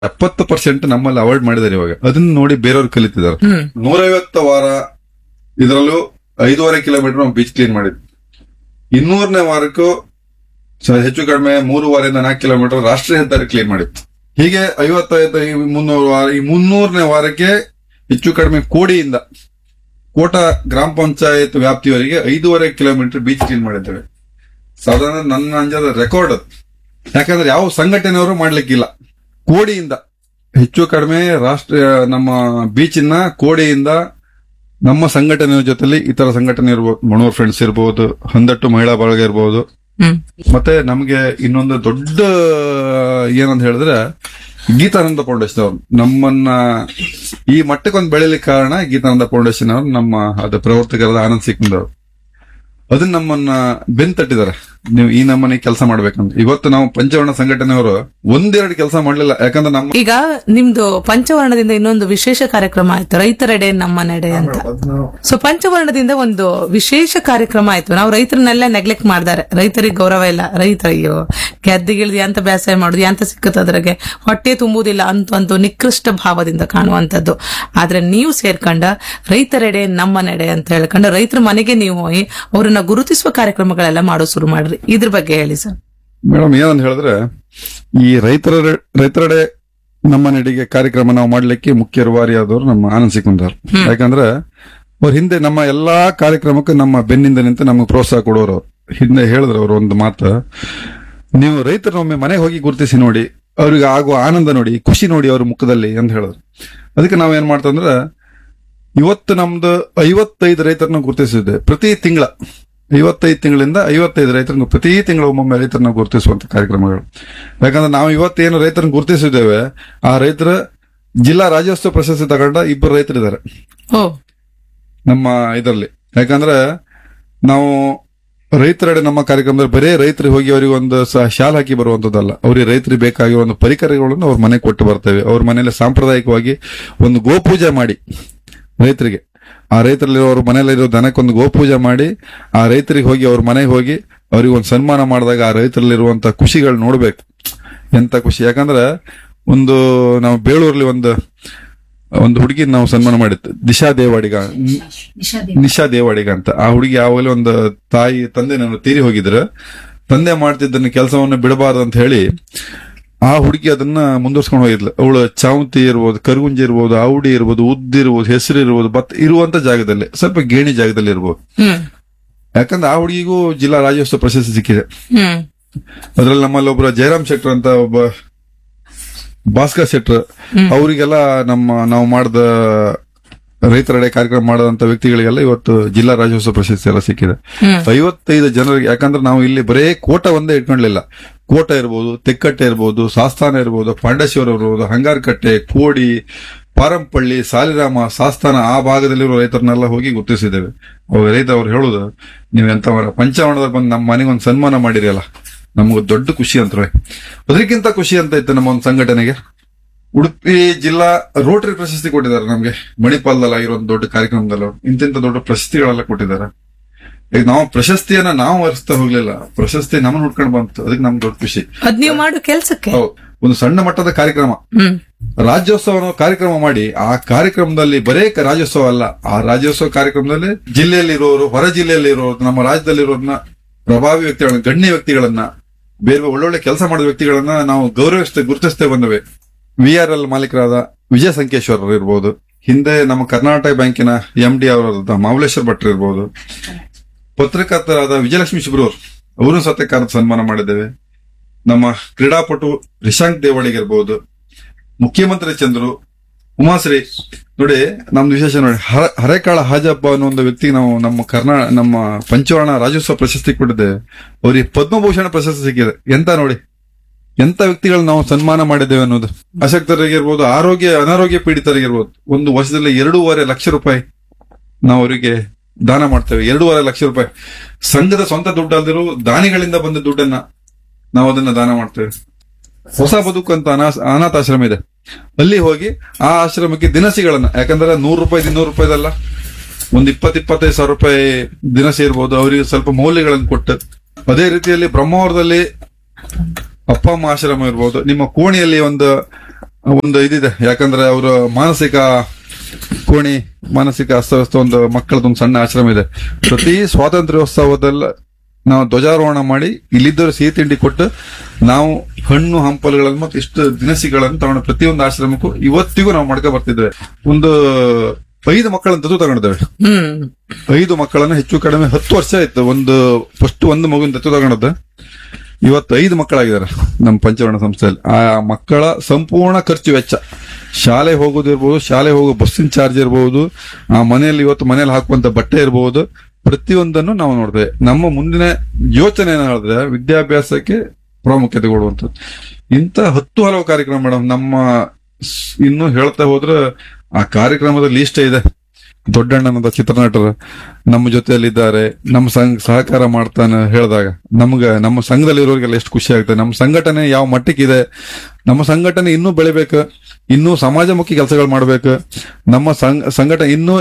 70% ನಮ್ಮಲ್ಲಿ ಅವಾಯ್ಡ್ ಮಾಡಿದ್ದಾರೆ ಇವಾಗ. ಅದನ್ನ ನೋಡಿ ಬೇರೆಯವ್ರು ಕಲಿತಿದ್ದಾರೆ. 150 ವಾರ ಇದರಲ್ಲೂ 5.5 ಕಿಲೋಮೀಟರ್ ನಾವು ಬೀಚ್ ಕ್ಲೀನ್ ಮಾಡಿದ್ವಿ. 200ನೇ ವಾರಕ್ಕೂ ಹೆಚ್ಚು ಕಡಿಮೆ 3.5 4 ಕಿಲೋಮೀಟರ್ ರಾಷ್ಟ್ರೀಯ ಹೆದ್ದಾರಿ ಕ್ಲೀನ್ ಮಾಡಿತ್ತು. ಹೀಗೆ 55 300 ವಾರ, ಈ 300ನೇ ವಾರಕ್ಕೆ ಹೆಚ್ಚು ಕಡಿಮೆ ಕೋಟ ಗ್ರಾಮ ಪಂಚಾಯತ್ ವ್ಯಾಪ್ತಿಯವರೆಗೆ 5.5 ಕಿಲೋಮೀಟರ್ ಬೀಚ್ ಕ್ಲೀನ್ ಮಾಡಿದ್ದೇವೆ. ಸಾಧಾರಣ ನನ್ನ ಅಂಜದ ರೆಕಾರ್ಡ್ ಅದು. ಯಾಕಂದ್ರೆ ಯಾವ ಸಂಘಟನೆಯವರು ಮಾಡ್ಲಿಕ್ಕಿಲ್ಲ. ಕೋಡಿಯಿಂದ ಹೆಚ್ಚು ಕಡಿಮೆ ರಾಷ್ಟ್ರೀಯ ನಮ್ಮ ಬೀಚಿನ ಕೋಡಿಯಿಂದ ನಮ್ಮ ಸಂಘಟನೆಯ ಜೊತೆಲಿ ಇತರ ಸಂಘಟನೆ ಇರ್ಬೋದು, ಮಣೂರ್ ಫ್ರೆಂಡ್ಸ್ ಇರ್ಬೋದು, ಹಂದಟ್ಟು ಮಹಿಳಾ ಬಳಗ ಇರ್ಬೋದು. ಮತ್ತೆ ನಮ್ಗೆ ಇನ್ನೊಂದು ದೊಡ್ಡ ಏನಂತ ಹೇಳಿದ್ರೆ ಗೀತಾನಂದ ಫೌಂಡೇಶನ್ ಅವರು ನಮ್ಮನ್ನ ಈ ಮಟ್ಟಕ್ಕೊಂದು ಬೆಳೆಯಲಿಕ್ಕೆ ಕಾರಣ ಗೀತಾನಂದ ಫೌಂಡೇಶನ್ ಅವರು, ನಮ್ಮ ಅದು ಪ್ರವರ್ತಕರಾದ ಆನಂದ್ ಸಿಕ್ಕಿಂದ್ ಅವರು. ಅದನ್ನ ನಮ್ಮನ್ನ ಬೆನ್ ತಟ್ಟಿದ್ದಾರೆ, ನೀವು ಈ ನಮ್ಮನೆ ಕೆಲಸ ಮಾಡ್ಬೇಕಂತ. ಇವತ್ತು ನಾವು ಪಂಚವರ್ಣ ಸಂಘಟನೆಯವರು 1-2 ಕೆಲಸ ಮಾಡ್ಲಿಲ್ಲ. ಯಾಕಂದ್ರೆ ನಮ್ಮ ಈಗ ನಿಮ್ದು ಪಂಚವರ್ಣದಿಂದ ಇನ್ನೊಂದು ವಿಶೇಷ ಕಾರ್ಯಕ್ರಮ ಆಯ್ತು, ರೈತರೆಡೆ ನಮ್ಮ ನೆಡೆ ಅಂತ. ಸೊ ಪಂಚವರ್ಣದಿಂದ ಒಂದು ವಿಶೇಷ ಕಾರ್ಯಕ್ರಮ ಆಯ್ತು. ನಾವು ರೈತರನ್ನೆಲ್ಲ ನೆಗ್ಲೆಕ್ಟ್ ಮಾಡಿದಾರೆ, ರೈತರಿಗೆ ಗೌರವ ಇಲ್ಲ, ರೈತರಿಗೂ ಗೆದ್ದಿಗಿಳ್ದು ಎಂತ ಬೇಸಾಯ ಮಾಡುದು, ಎಂತ ಸಿಕ್ಕುತ್ತೆ ಅದ್ರಾಗೆ ಹೊಟ್ಟೆ ತುಂಬುವುದಿಲ್ಲ ಅಂತ ನಿಕೃಷ್ಟ ಭಾವದಿಂದ ಕಾಣುವಂತದ್ದು. ಆದ್ರೆ ನೀವು ಸೇರ್ಕೊಂಡ ರೈತರೆಡೆ ನಮ್ಮ ನೆಡೆ ಅಂತ ಹೇಳ್ಕೊಂಡು ರೈತರ ಮನೆಗೆ ನೀವು ಹೋಗಿ ಅವ್ರನ್ನ ಗುರುತಿಸುವ ಕಾರ್ಯಕ್ರಮಗಳೆಲ್ಲ ಮಾಡೋ ಶುರು ಮಾಡ್ರಿ. ಇದ್ರ ಬಗ್ಗೆ ಹೇಳಿ ಸರ್. ಮೇಡಮ್, ಏನಂತ ಹೇಳಿದ್ರೆ ಈ ರೈತರೆಡೆ ನಮ್ಮ ನೆಡೆಗೆ ಕಾರ್ಯಕ್ರಮ ನಾವು ಮಾಡ್ಲಿಕ್ಕೆ ಮುಖ್ಯ ರೂವಾರಿಯಾದವರು ನಮ್ಮ ಆನಂದ್ ಸಿಕ್ಕಿಂದ್ ಅವರು. ಯಾಕಂದ್ರೆ ಅವ್ರ ಹಿಂದೆ ನಮ್ಮ ಎಲ್ಲಾ ಕಾರ್ಯಕ್ರಮಕ್ಕೆ ನಮ್ಮ ಬೆನ್ನಿಂದ ನಿಂತು ನಮಗೆ ಪ್ರೋತ್ಸಾಹ ಕೊಡೋರು. ಹಿಂದೆ ಹೇಳಿದ್ರು ಅವರು ಒಂದು ಮಾತು, ನೀವು ರೈತರೊಮ್ಮೆ ಮನೆಗೆ ಹೋಗಿ ಗುರುತಿಸಿ ನೋಡಿ, ಅವ್ರಿಗೆ ಆಗುವ ಆನಂದ ನೋಡಿ, ಖುಷಿ ನೋಡಿ ಅವ್ರ ಮುಖದಲ್ಲಿ ಅಂತ ಹೇಳಿದ್ರು. ಅದಕ್ಕೆ ನಾವೇನ್ ಮಾಡ್ತಂದ್ರೆ ಇವತ್ತು ನಮ್ದು 55 ರೈತರನ್ನ ಗುರುತಿಸಿದ್ದೆ. ಪ್ರತಿ ತಿಂಗಳ 55 ತಿಂಗಳಿಂದ 55 ರೈತರನ್ನು ಪ್ರತಿ ತಿಂಗಳು ಒಮ್ಮೊಮ್ಮೆ ರೈತರನ್ನ ಗುರುತಿಸುವಂತ ಕಾರ್ಯಕ್ರಮಗಳು. ಯಾಕಂದ್ರೆ ನಾವು ಇವತ್ತೇನು ರೈತರನ್ನ ಗುರುತಿಸಿದ್ದೇವೆ, ಆ ರೈತರ ಜಿಲ್ಲಾ ರಾಜ್ಯೋತ್ಸವ ಪ್ರಶಸ್ತಿ ತಗೊಂಡ 2 ರೈತರಿದ್ದಾರೆ ನಮ್ಮ ಇದರಲ್ಲಿ. ಯಾಕಂದ್ರೆ ನಾವು ರೈತರೆಡೆ ನಮ್ಮ ಕಾರ್ಯಕ್ರಮದಲ್ಲಿ ಬರೇ ರೈತರಿಗೆ ಹೋಗಿ ಅವರಿಗೆ ಒಂದು ಶಾಲ್ ಹಾಕಿ ಬರುವಂತದ್ದಲ್ಲ, ಅವ್ರಿಗೆ ರೈತರಿಗೆ ಬೇಕಾಗಿರೋ ಒಂದು ಪರಿಕರಗಳನ್ನು ಅವ್ರ ಮನೆಗೆ ಕೊಟ್ಟು ಬರ್ತೇವೆ. ಅವ್ರ ಮನೆಯಲ್ಲಿ ಸಾಂಪ್ರದಾಯಿಕವಾಗಿ ಒಂದು ಗೋಪೂಜೆ ಮಾಡಿ ರೈತರಿಗೆ, ಆ ರೈತರಲ್ಲಿರೋ ಅವ್ರ ಮನೆಯಲ್ಲಿರೋ ದನಕ್ಕೊಂದು ಗೋಪೂಜೆ ಮಾಡಿ ಆ ರೈತರಿಗೆ ಹೋಗಿ ಅವ್ರ ಮನೆಗೆ ಹೋಗಿ ಅವ್ರಿಗೆ ಒಂದು ಸನ್ಮಾನ ಮಾಡಿದಾಗ ಆ ರೈತರಲ್ಲಿರುವಂತ ಖುಷಿಗಳು ನೋಡ್ಬೇಕು, ಎಂತ ಖುಷಿ. ಯಾಕಂದ್ರೆ ನಾವು ಬೇಳೂರಲ್ಲಿ ಒಂದು ಹುಡುಗಿ ನಾವು ಸನ್ಮಾನ ಮಾಡಿತ್ತು, ನಿಶಾ ದೇವಾಡಿಗ ಅಂತ. ಆ ಹುಡುಗಿ ಯಾವಾಗಲೂ ಒಂದು ತಂದೆ ನಾನು ತೀರಿ ಹೋಗಿದ್ರು, ತಂದೆ ಮಾಡ್ತಿದ್ದನ್ನ ಕೆಲಸವನ್ನು ಬಿಡಬಾರ್ದು ಅಂತ ಹೇಳಿ ಆ ಹುಡುಗಿ ಅದನ್ನ ಮುಂದುವರ್ಸ್ಕೊಂಡು ಹೋಗಿದ್ಲು. ಅವಳು ಚಾವಂತಿ ಇರ್ಬೋದು, ಕರ್ಗುಂಜಿ ಇರ್ಬೋದು, ಔಡಿ ಇರ್ಬೋದು, ಉದ್ದಿರ್ಬೋದು, ಹೆಸರು ಇರ್ಬೋದು, ಭತ್ತ ಇರುವಂತ ಜಾಗದಲ್ಲಿ ಸ್ವಲ್ಪ ಗೇಣಿ ಜಾಗದಲ್ಲಿ ಇರ್ಬೋದು. ಯಾಕಂದ್ರೆ ಆ ಹುಡುಗಿಗೂ ಜಿಲ್ಲಾ ರಾಜ್ಯೋತ್ಸವ ಪ್ರಶಸ್ತಿ ಸಿಕ್ಕಿದೆ. ಅದ್ರಲ್ಲಿ ನಮ್ಮಲ್ಲಿ ಒಬ್ಬರು ಜಯರಾಮ್ ಶೆಟ್ರ್ ಅಂತ ಒಬ್ಬ ಭಾಸ್ಕರ್ ಶೆಟ್ರ್, ಅವರಿಗೆಲ್ಲ ನಾವು ಮಾಡಿದ ರೈತರೆಡೆ ಕಾರ್ಯಕ್ರಮ ಮಾಡದಂತ ವ್ಯಕ್ತಿಗಳಿಗೆಲ್ಲ ಇವತ್ತು ಜಿಲ್ಲಾ ರಾಜ್ಯೋತ್ಸವ ಪ್ರಶಸ್ತಿ ಎಲ್ಲ ಸಿಕ್ಕಿದೆ. 55 ಜನರಿಗೆ. ಯಾಕಂದ್ರೆ ನಾವು ಇಲ್ಲಿ ಬರೇ ಕೋಟ ಒಂದೇ ಇಟ್ಕೊಂಡ್ಲಿಲ್ಲ, ಕೋಟ ಇರ್ಬೋದು, ತೆಕ್ಕಟ್ಟೆ ಇರ್ಬೋದು, ಸಾಸ್ತಾನ ಇರ್ಬೋದು, ಪಾಂಡೇಶ್ವರ ಇರ್ಬೋದು, ಹಂಗಾರಕಟ್ಟೆ, ಕೋಡಿ, ಪಾರಂಪಳ್ಳಿ, ಸಾಲಿರಾಮ, ಸಾಸ್ತಾನ ಆ ಭಾಗದಲ್ಲಿರುವ ರೈತರನ್ನೆಲ್ಲ ಹೋಗಿ ಗುರುತಿಸಿದ್ದೇವೆ. ಅವ್ರು ಹೇಳುದು, ನೀವು ಎಂತ ಪಂಚವರ್ಣದಲ್ಲಿ ಬಂದು ನಮ್ಮ ಮನೆಗೆ ಒಂದು ಸನ್ಮಾನ ಮಾಡಿರಲ್ಲ, ನಮಗೂ ದೊಡ್ಡ ಖುಷಿ ಅಂತಾರೆ. ಅದಕ್ಕಿಂತ ಖುಷಿ ಅಂತ ಇತ್ತು ನಮ್ಮ ಒಂದು ಸಂಘಟನೆಗೆ. ಉಡುಪಿ ಜಿಲ್ಲಾ ರೋಟರಿ ಪ್ರಶಸ್ತಿ ಕೊಟ್ಟಿದ್ದಾರೆ ನಮ್ಗೆ, ಮಣಿಪಾಲದಲ್ಲಿ ಆಗಿರೋ ಒಂದು ದೊಡ್ಡ ಕಾರ್ಯಕ್ರಮದಲ್ಲಿ ಇಂತಿಂತ ದೊಡ್ಡ ಪ್ರಶಸ್ತಿಗಳೆಲ್ಲ ಕೊಟ್ಟಿದ್ದಾರೆ. ಈಗ ನಾವು ಪ್ರಶಸ್ತಿಯನ್ನ ನಾವು ಹರಿಸ್ತಾ ಹೋಗ್ಲಿಲ್ಲ, ಪ್ರಶಸ್ತಿ ನಮ್ಮನ್ನ ಹುಡ್ಕೊಂಡು ಬಂತು, ಅದಕ್ಕೆ ನಮ್ಗೆ ದೊಡ್ಡ ಖುಷಿ. ಅದ್ ನೀವು ಮಾಡೋ ಕೆಲ್ಸಕ್ಕೆ ಒಂದು ಸಣ್ಣ ಮಟ್ಟದ ಕಾರ್ಯಕ್ರಮ, ರಾಜ್ಯೋತ್ಸವ ಕಾರ್ಯಕ್ರಮ ಮಾಡಿ ಆ ಕಾರ್ಯಕ್ರಮದಲ್ಲಿ ಬರೇ ರಾಜ್ಯೋತ್ಸವ ಅಲ್ಲ, ಆ ರಾಜ್ಯೋತ್ಸವ ಕಾರ್ಯಕ್ರಮದಲ್ಲಿ ಜಿಲ್ಲೆಯಲ್ಲಿರೋರು, ಹೊರ ಜಿಲ್ಲೆಯಲ್ಲಿರೋರು, ನಮ್ಮ ರಾಜ್ಯದಲ್ಲಿರೋರನ್ನ, ಪ್ರಭಾವಿ ವ್ಯಕ್ತಿಗಳನ್ನ, ಗಣ್ಯ ವ್ಯಕ್ತಿಗಳನ್ನ, ಬೇರೆ ಒಳ್ಳೊಳ್ಳೆ ಕೆಲಸ ಮಾಡಿದ ವ್ಯಕ್ತಿಗಳನ್ನ ನಾವು ಗುರುತಿಸ್ತೇ ಬಂದವೆ. VRL ಮಾಲೀಕರಾದ ವಿಜಯ ಸಂಕೇಶ್ವರರು ಇರ್ಬೋದು, ಹಿಂದೆ ನಮ್ಮ ಕರ್ನಾಟಕ ಬ್ಯಾಂಕಿನ MD ಅವರಾದ ಮಾಮಲೇಶ್ವರ್ ಭಟ್ರು ಇರ್ಬೋದು, ಪತ್ರಕರ್ತರಾದ ವಿಜಯಲಕ್ಷ್ಮಿ ಶಿಬ್ರೂರ್ ಅವರು ಸತ್ಯಕಾರದ ಸನ್ಮಾನ ಮಾಡಿದ್ದೇವೆ. ನಮ್ಮ ಕ್ರೀಡಾಪಟು ರಿಶಾಂಕ್ ದೇವಾಡಿಗ ಇರ್ಬೋದು, ಮುಖ್ಯಮಂತ್ರಿ ಚಂದ್ರು, ಉಮಾಶ್ರೀ. ನೋಡಿ ನಮ್ದು ವಿಶೇಷ ನೋಡಿ, ಹರೇಕಾಳ ಹಾಜಪ್ಪ ಅನ್ನೋ ಒಂದು ವ್ಯಕ್ತಿಗೆ ನಾವು ನಮ್ಮ ಪಂಚವರ್ಣ ರಾಜ್ಯೋತ್ಸವ ಪ್ರಶಸ್ತಿ ಕೊಟ್ಟಿದ್ದೇವೆ. ಅವ್ರಿಗೆ ಪದ್ಮಭೂಷಣ ಪ್ರಶಸ್ತಿ ಸಿಕ್ಕಿದೆ. ಎಂತ ವ್ಯಕ್ತಿಗಳು ನಾವು ಸನ್ಮಾನ ಮಾಡಿದ್ದೇವೆ ಅನ್ನೋದು. ಅಶಕ್ತರಿಗಿರ್ಬೋದು, ಅನಾರೋಗ್ಯ ಪೀಡಿತರಿಗಿರ್ಬೋದು, ಒಂದು ವರ್ಷದಲ್ಲಿ 2.5 ಲಕ್ಷ ರೂಪಾಯಿ ನಾವು ಅವರಿಗೆ ದಾನ ಮಾಡ್ತೇವೆ. 2.5 ಲಕ್ಷ ರೂಪಾಯಿ ಸಂಘದ ಸ್ವಂತ ದುಡ್ಡಲ್ದಿರೋ ದಾನಿಗಳಿಂದ ಬಂದ ದುಡ್ಡನ್ನ ನಾವು ಅದನ್ನ ದಾನ ಮಾಡ್ತೇವೆ. ಹೊಸ ಬದುಕು ಅಂತ ಅನಾಥಾಶ್ರಮ ಇದೆ, ಅಲ್ಲಿ ಹೋಗಿ ಆ ಆಶ್ರಮಕ್ಕೆ ದಿನಸಿಗಳನ್ನ, ಯಾಕಂದ್ರೆ 100 ರೂಪಾಯಿ 200 ರೂಪಾಯಿದಲ್ಲ, ಒಂದು 20-25 ಸಾವಿರ ರೂಪಾಯಿ ದಿನಸಿ ಇರ್ಬೋದು, ಅವರಿಗೆ ಸ್ವಲ್ಪ ಮೌಲ್ಯಗಳನ್ನು ಕೊಟ್ಟು. ಅದೇ ರೀತಿಯಲ್ಲಿ ಬ್ರಹ್ಮಾವರದಲ್ಲಿ ಅಪ್ಪ ಅಮ್ಮ ಆಶ್ರಮ ಇರ್ಬೋದು, ನಿಮ್ಮ ಕೋಣಿಯಲ್ಲಿ ಒಂದು ಒಂದು ಇದಿದೆ. ಯಾಕಂದ್ರೆ ಅವರು ಮಾನಸಿಕ ಅಸ್ತವ್ಯಸ್ತ ಒಂದು ಮಕ್ಕಳದೊಂದು ಸಣ್ಣ ಆಶ್ರಮ ಇದೆ. ಪ್ರತಿ ಸ್ವಾತಂತ್ರ್ಯೋತ್ಸವದಲ್ಲ ನಾವು ಧ್ವಜಾರೋಹಣ ಮಾಡಿ ಇಲ್ಲಿದ್ದವರು ಸಿಹಿ ತಿಂಡಿ ಕೊಟ್ಟು ನಾವು ಹಣ್ಣು ಹಂಪಲುಗಳನ್ನು ಮತ್ತು ಇಷ್ಟು ದಿನಸಿಗಳನ್ನು ತಗೊಂಡು ಪ್ರತಿಯೊಂದು ಆಶ್ರಮಕ್ಕೂ ಇವತ್ತಿಗೂ ನಾವು ಮಾಡ್ಕೊ ಬರ್ತಿದ್ದೇವೆ. ಒಂದು 5 ಮಕ್ಕಳನ್ನ ದತ್ತು ತಗೊಂಡಿದ್ದೇವೆ. 5 ಮಕ್ಕಳನ್ನ ಹೆಚ್ಚು ಕಡಿಮೆ 10 ವರ್ಷ ಆಯ್ತು. ಫಸ್ಟ್ ಒಂದು ಮಗುವಿನ ದತ್ತು ತಗೊಂಡದ್ದು. ಇವತ್ತು 5 ಮಕ್ಕಳಾಗಿದ್ದಾರೆ ನಮ್ಮ ಪಂಚವರ್ಣ ಸಂಸ್ಥೆಯಲ್ಲಿ. ಆ ಮಕ್ಕಳ ಸಂಪೂರ್ಣ ಖರ್ಚು ವೆಚ್ಚ, ಶಾಲೆ ಹೋಗೋದಿರ್ಬೋದು, ಶಾಲೆ ಹೋಗೋ ಬಸ್ಸಿನ ಚಾರ್ಜ್ ಇರಬಹುದು, ಆ ಮನೆಯಲ್ಲಿ ಇವತ್ತು ಮನೆಯಲ್ಲಿ ಹಾಕುವಂತ ಬಟ್ಟೆ ಇರಬಹುದು, ಪ್ರತಿಯೊಂದನ್ನು ನಾವು ನೋಡ್ತೇವೆ. ನಮ್ಮ ಮುಂದಿನ ಯೋಚನೆ ಏನ್ ಹೇಳಿದ್ರೆ ವಿದ್ಯಾಭ್ಯಾಸಕ್ಕೆ ಪ್ರಾಮುಖ್ಯತೆ ಕೊಡುವಂಥದ್ದು. ಇಂಥ 10 ಹಲವು ಕಾರ್ಯಕ್ರಮ ಮೇಡಮ್. ನಮ್ಮ ಇನ್ನು ಹೇಳ್ತಾ ಹೋದ್ರೆ ಆ ಕಾರ್ಯಕ್ರಮದ ಲೀಸ್ಟೇ ಇದೆ. ದೊಡ್ಡಣ್ಣನದ ಚಿತ್ರನಟರು ನಮ್ಮ ಜೊತೆಯಲ್ಲಿದ್ದಾರೆ, ನಮ್ಮ ಸಹಕಾರ ಮಾಡ್ತಾನೆ ಹೇಳಿದಾಗ ನಮ್ಮ ಸಂಘದಲ್ಲಿರೋರಿಗೆಲ್ಲ ಎಷ್ಟು ಖುಷಿ ಆಗ್ತದೆ. ನಮ್ಮ ಸಂಘಟನೆ ಯಾವ ಮಟ್ಟಕ್ಕಿದೆ, ನಮ್ಮ ಸಂಘಟನೆ ಇನ್ನೂ ಬೆಳಿಬೇಕು, ಇನ್ನೂ ಸಮಾಜಮುಖಿ ಕೆಲಸಗಳು ಮಾಡ್ಬೇಕು. ನಮ್ಮ ಸಂಘಟನೆ ಇನ್ನೂ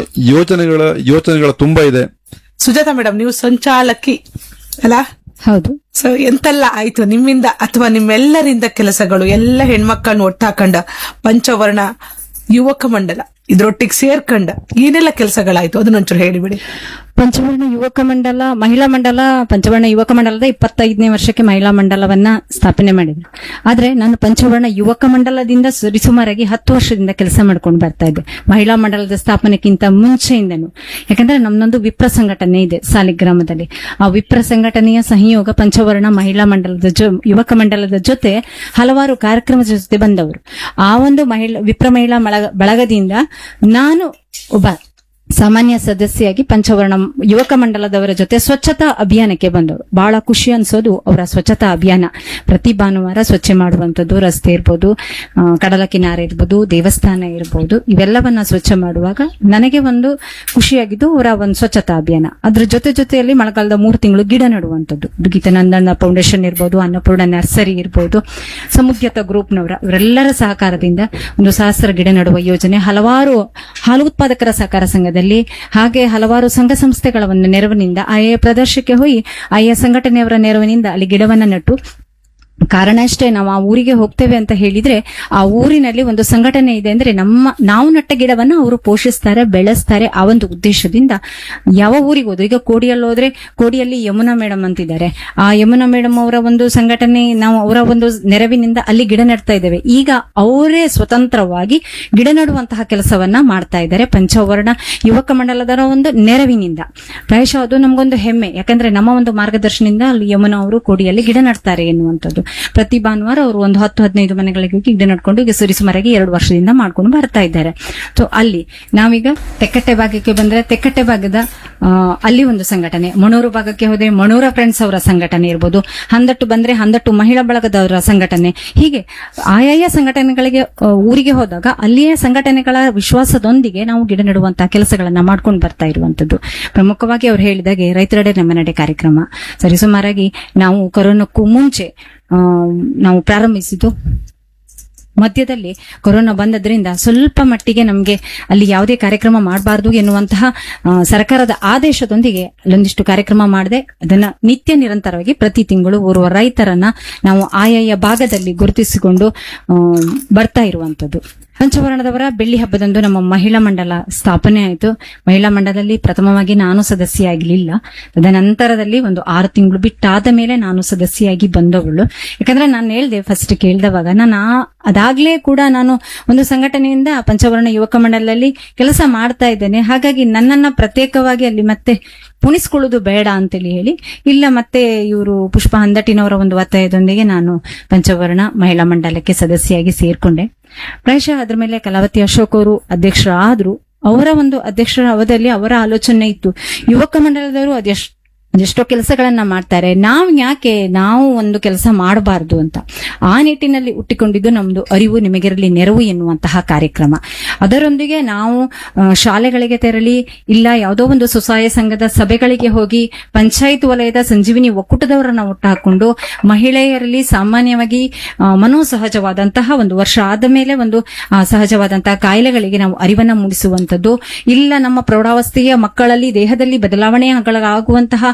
ಯೋಚನೆಗಳ ತುಂಬಾ ಇದೆ. ಸುಜಾತಾ ಮೇಡಮ್, ನೀವು ಸಂಚಾಲಕಿ ಅಲ್ಲ? ಹೌದು. ಸೊ ಎಂತೆಲ್ಲ ಆಯ್ತು ನಿಮ್ಮಿಂದ ಅಥವಾ ನಿಮ್ಮೆಲ್ಲರಿಂದ ಕೆಲಸಗಳು, ಎಲ್ಲ ಹೆಣ್ಮಕ್ಕಳನ್ನ ಒಟ್ಟಾಕಂಡ ಪಂಚವರ್ಣ ಯುವಕ ಮಂಡಲ ಇದ್ರೊಟ್ಟಿಗೆ ಸೇರ್ಕಂಡ ಏನೆಲ್ಲ ಕೆಲಸಗಳಾಯ್ತು ಅದನ್ನೊಂಚೂರು ಹೇಳಿಬಿಡಿ. ಪಂಚವರ್ಣ ಯುವಕ ಮಂಡಲ, ಮಹಿಳಾ ಮಂಡಲ, ಪಂಚವರ್ಣ ಯುವಕ ಮಂಡಲದ 25ನೇ ವರ್ಷಕ್ಕೆ ಮಹಿಳಾ ಮಂಡಲವನ್ನ ಸ್ಥಾಪನೆ ಮಾಡಿದ್ರು. ಆದ್ರೆ ನಾನು ಪಂಚವರ್ಣ ಯುವಕ ಮಂಡಲದಿಂದ ಸರಿಸುಮಾರಾಗಿ 10 ವರ್ಷದಿಂದ ಕೆಲಸ ಮಾಡ್ಕೊಂಡು ಬರ್ತಾ ಇದ್ದೆ, ಮಹಿಳಾ ಮಂಡಲದ ಸ್ಥಾಪನೆಗಿಂತ ಮುಂಚೆಯಿಂದನು. ಯಾಕಂದ್ರೆ ನಮ್ದೊಂದು ವಿಪ್ರ ಸಂಘಟನೆ ಇದೆ ಸಾಲಿಗ್ರಾಮದಲ್ಲಿ. ಆ ವಿಪ್ರ ಸಂಘಟನೆಯ ಸಹಯೋಗ ಪಂಚವರ್ಣ ಮಹಿಳಾ ಮಂಡಲದ ಯುವಕ ಮಂಡಲದ ಜೊತೆ ಹಲವಾರು ಕಾರ್ಯಕ್ರಮದ ಜೊತೆ ಬಂದವರು. ಆ ಒಂದು ವಿಪ್ರ ಮಹಿಳಾ ಬಳಗದಿಂದ ನಾನು ಒಬ್ಬ ಸಾಮಾನ್ಯ ಸದಸ್ಯೆಯಾಗಿ ಪಂಚವರ್ಣ ಯುವಕ ಮಂಡಲದವರ ಜೊತೆ ಸ್ವಚ್ಛತಾ ಅಭಿಯಾನಕ್ಕೆ ಬಂದವರು. ಬಹಳ ಖುಷಿ ಅನ್ಸೋದು ಅವರ ಸ್ವಚ್ಛತಾ ಅಭಿಯಾನ. ಪ್ರತಿ ಭಾನುವಾರ ಸ್ವಚ್ಛ ಮಾಡುವಂತದ್ದು, ರಸ್ತೆ ಇರ್ಬೋದು, ಕಡಲ ಕಿನಾರೆ ಇರ್ಬೋದು, ದೇವಸ್ಥಾನ ಇರ್ಬೋದು, ಇವೆಲ್ಲವನ್ನ ಸ್ವಚ್ಛ ಮಾಡುವಾಗ ನನಗೆ ಒಂದು ಖುಷಿಯಾಗಿದ್ದು ಅವರ ಒಂದು ಸ್ವಚ್ಛತಾ ಅಭಿಯಾನ. ಅದ್ರ ಜೊತೆಯಲ್ಲಿ ಮಳೆಗಾಲದ 3 ತಿಂಗಳು ಗಿಡ ನೆಡುವಂತದ್ದು. ಗೀತಾನಂದನ ಫೌಂಡೇಶನ್ ಇರ್ಬೋದು, ಅನ್ನಪೂರ್ಣ ನರ್ಸರಿ ಇರ್ಬೋದು, ಸಮುದ್ಯತ ಗ್ರೂಪ್ನವರ ಇವರೆಲ್ಲರ ಸಹಕಾರದಿಂದ ಒಂದು 1000 ಗಿಡ ನೆಡುವ ಯೋಜನೆ, ಹಲವಾರು ಹಾಲು ಉತ್ಪಾದಕರ ಸಹಕಾರ ಸಂಘದ ಹಾಗೆ ಹಲವಾರು ಸಂಘ ಸಂಸ್ಥೆಗಳ ಒಂದು ನೆರವಿನಿಂದ ಆಯಾ ಪ್ರದೇಶಕ್ಕೆ ಹೋಗಿ ಆಯಾ ಸಂಘಟನೆಯವರ ನೆರವಿನಿಂದ ಅಲ್ಲಿ ಗಿಡವನ್ನ ನೆಟ್ಟು, ಕಾರಣ ಅಷ್ಟೇ, ನಾವು ಆ ಊರಿಗೆ ಹೋಗ್ತೇವೆ ಅಂತ ಹೇಳಿದ್ರೆ ಆ ಊರಿನಲ್ಲಿ ಒಂದು ಸಂಘಟನೆ ಇದೆ ಅಂದ್ರೆ ನಾವು ನಟ್ಟ ಗಿಡವನ್ನ ಅವರು ಪೋಷಿಸ್ತಾರೆ, ಬೆಳೆಸ್ತಾರೆ. ಆ ಒಂದು ಉದ್ದೇಶದಿಂದ ಯಾವ ಊರಿಗೆ ಹೋದ್ರು, ಈಗ ಕೋಡಿಯಲ್ಲಿ ಹೋದ್ರೆ ಕೋಡಿಯಲ್ಲಿ ಯಮುನಾ ಮೇಡಮ್ ಅಂತಿದ್ದಾರೆ, ಆ ಯಮುನಾ ಮೇಡಮ್ ಅವರ ಒಂದು ಸಂಘಟನೆ, ನಾವು ಅವರ ಒಂದು ನೆರವಿನಿಂದ ಅಲ್ಲಿ ಗಿಡ ನೆಡ್ತಾ ಇದ್ದೇವೆ. ಈಗ ಅವರೇ ಸ್ವತಂತ್ರವಾಗಿ ಗಿಡ ನೆಡುವಂತಹ ಕೆಲಸವನ್ನ ಮಾಡ್ತಾ ಇದ್ದಾರೆ ಪಂಚವರ್ಣ ಯುವಕ ಮಂಡಲದರ ಒಂದು ನೆರವಿನಿಂದ. ಪ್ರಾಯಶಃ ಅದು ನಮಗೊಂದು ಹೆಮ್ಮೆ. ಯಾಕಂದ್ರೆ ನಮ್ಮ ಒಂದು ಮಾರ್ಗದರ್ಶನದಿಂದ ಅಲ್ಲಿ ಯಮುನಾ ಅವರು ಕೋಡಿಯಲ್ಲಿ ಗಿಡ ನೆಡ್ತಾರೆ ಎನ್ನುವಂಥದ್ದು. ಪ್ರತಿ ಭಾನುವಾರ ಅವರು ಒಂದು 10-15 ಮನೆಗಳಿಗೆ ಹೋಗಿ ಗಿಡ ನಡ್ಕೊಂಡು ಈಗ ಸುಮಾರಾಗಿ 2 ವರ್ಷದಿಂದ ಮಾಡ್ಕೊಂಡು ಬರ್ತಾ ಇದ್ದಾರೆ. ಸೊ ಅಲ್ಲಿ ನಾವೀಗ ತೆಕ್ಕಟ್ಟೆ ಭಾಗಕ್ಕೆ ಬಂದ್ರೆ ತೆಕ್ಕಟ್ಟೆ ಭಾಗದ ಅಲ್ಲಿ ಒಂದು ಸಂಘಟನೆ, ಮಣೂರು ಭಾಗಕ್ಕೆ ಹೋದ್ರೆ ಮಣೂರ ಫ್ರೆಂಡ್ಸ್ ಅವರ ಸಂಘಟನೆ ಇರ್ಬೋದು, ಹಂದಟ್ಟು ಬಂದ್ರೆ ಹಂದಟ್ಟು ಮಹಿಳಾ ಬಳಗದವರ ಸಂಘಟನೆ. ಹೀಗೆ ಆಯಾಯ ಸಂಘಟನೆಗಳಿಗೆ ಊರಿಗೆ ಹೋದಾಗ ಅಲ್ಲಿಯ ಸಂಘಟನೆಗಳ ವಿಶ್ವಾಸದೊಂದಿಗೆ ನಾವು ಗಿಡ ನೆಡುವಂತಹ ಕೆಲಸಗಳನ್ನ ಮಾಡ್ಕೊಂಡು ಬರ್ತಾ ಇರುವಂತದ್ದು. ಪ್ರಮುಖವಾಗಿ ಅವ್ರು ಹೇಳಿದಾಗೆ ರೈತರೆಡೆ ನಮ್ಮ ನಡೆ ಕಾರ್ಯಕ್ರಮ ಸರಿಸುಮಾರಾಗಿ ನಾವು ಕೊರೋನಾಕ್ಕೂ ಮುಂಚೆ ನಾವು ಪ್ರಾರಂಭಿಸಿದ್ದು. ಮಧ್ಯದಲ್ಲಿ ಕೊರೋನಾ ಬಂದದ್ರಿಂದ ಸ್ವಲ್ಪ ಮಟ್ಟಿಗೆ ನಮಗೆ ಅಲ್ಲಿ ಯಾವುದೇ ಕಾರ್ಯಕ್ರಮ ಮಾಡಬಾರದು ಎನ್ನುವಂತಹ ಸರ್ಕಾರದ ಆದೇಶದೊಂದಿಗೆ ಅಲ್ಲೊಂದಿಷ್ಟು ಕಾರ್ಯಕ್ರಮ ಮಾಡದೆ ಅದನ್ನ ನಿತ್ಯ ನಿರಂತರವಾಗಿ ಪ್ರತಿ ತಿಂಗಳು ಓರ್ವ ರೈತರನ್ನ ನಾವು ಆಯಾಯ ಭಾಗದಲ್ಲಿ ಗುರುತಿಸಿಕೊಂಡು ಬರ್ತಾ ಇರುವಂತದ್ದು. ಪಂಚವರ್ಣದವರ ಬೆಳ್ಳಿ ಹಬ್ಬದಂದು ನಮ್ಮ ಮಹಿಳಾ ಮಂಡಲ ಸ್ಥಾಪನೆ ಆಯಿತು. ಮಹಿಳಾ ಮಂಡಲದಲ್ಲಿ ಪ್ರಥಮವಾಗಿ ನಾನು ಸದಸ್ಯೆಯಾಗಲಿಲ್ಲ. ತದನಂತರದಲ್ಲಿ ಒಂದು 6 ತಿಂಗಳು ಬಿಟ್ಟಾದ ಮೇಲೆ ನಾನು ಸದಸ್ಯೆಯಾಗಿ ಬಂದವಳು. ಯಾಕಂದ್ರೆ ನಾನು ಹೇಳ್ದೆ ಫಸ್ಟ್ ಕೇಳಿದವಾಗ, ಅದಾಗ್ಲೇ ಕೂಡ ನಾನು ಒಂದು ಸಂಘಟನೆಯಿಂದ ಪಂಚವರ್ಣ ಯುವಕ ಮಂಡಲದಲ್ಲಿ ಕೆಲಸ ಮಾಡ್ತಾ ಇದ್ದೇನೆ, ಹಾಗಾಗಿ ನನ್ನನ್ನ ಪ್ರತ್ಯೇಕವಾಗಿ ಅಲ್ಲಿ ಮತ್ತೆ ಪುಣಿಸ್ಕೊಳ್ಳೋದು ಬೇಡ ಅಂತೇಳಿ ಹೇಳಿ, ಇಲ್ಲ ಮತ್ತೆ ಇವರು ಪುಷ್ಪ ಹಂದಟಿನವರ ಒಂದು ಒತ್ತಾಯದೊಂದಿಗೆ ನಾನು ಪಂಚವರ್ಣ ಮಹಿಳಾ ಮಂಡಲಕ್ಕೆ ಸದಸ್ಯೆಯಾಗಿ ಸೇರ್ಕೊಂಡೆ. ಪ್ರಾಯಶಃ ಅದ್ರ ಮೇಲೆ ಕಲಾವತಿ ಅಶೋಕ್ ಅವರು ಅಧ್ಯಕ್ಷರಾದ್ರು. ಅವರ ಒಂದು ಅಧ್ಯಕ್ಷರ ಅವಧಿಯಲ್ಲಿ ಅವರ ಆಲೋಚನೆ ಇತ್ತು, ಯುವಕ ಮಂಡಲದವರು ಅದೆಷ್ಟೋ ಕೆಲಸಗಳನ್ನ ಮಾಡ್ತಾರೆ, ನಾವು ಒಂದು ಕೆಲಸ ಮಾಡಬಾರ್ದು ಅಂತ. ಆ ನಿಟ್ಟಿನಲ್ಲಿ ಹುಟ್ಟಿಕೊಂಡಿದ್ದು ನಮ್ದು ಅರಿವು ನಿಮಗಿರಲಿ ನೆರವು ಎನ್ನುವಂತಹ ಕಾರ್ಯಕ್ರಮ. ಅದರೊಂದಿಗೆ ನಾವು ಶಾಲೆಗಳಿಗೆ ತೆರಳಿ, ಇಲ್ಲ ಯಾವುದೋ ಒಂದು ಸ್ವಸಹಾಯ ಸಂಘದ ಸಭೆಗಳಿಗೆ ಹೋಗಿ, ಪಂಚಾಯತ್ ವಲಯದ ಸಂಜೀವಿನಿ ಒಕ್ಕೂಟದವರನ್ನ ಒಟ್ಟಾಕೊಂಡು ಮಹಿಳೆಯರಲ್ಲಿ ಸಾಮಾನ್ಯವಾಗಿ ಮನೋಸಹಜವಾದಂತಹ ಒಂದು ವರ್ಷ ಆದ ಮೇಲೆ ಒಂದು ಸಹಜವಾದಂತಹ ಕಾಯಿಲೆಗಳಿಗೆ ನಾವು ಅರಿವನ್ನ ಮೂಡಿಸುವಂತದ್ದು, ಇಲ್ಲ ನಮ್ಮ ಪ್ರೌಢಾವಸ್ಥೆಯ ಮಕ್ಕಳಲ್ಲಿ ದೇಹದಲ್ಲಿ ಬದಲಾವಣೆ ಆಗುವಂತಹ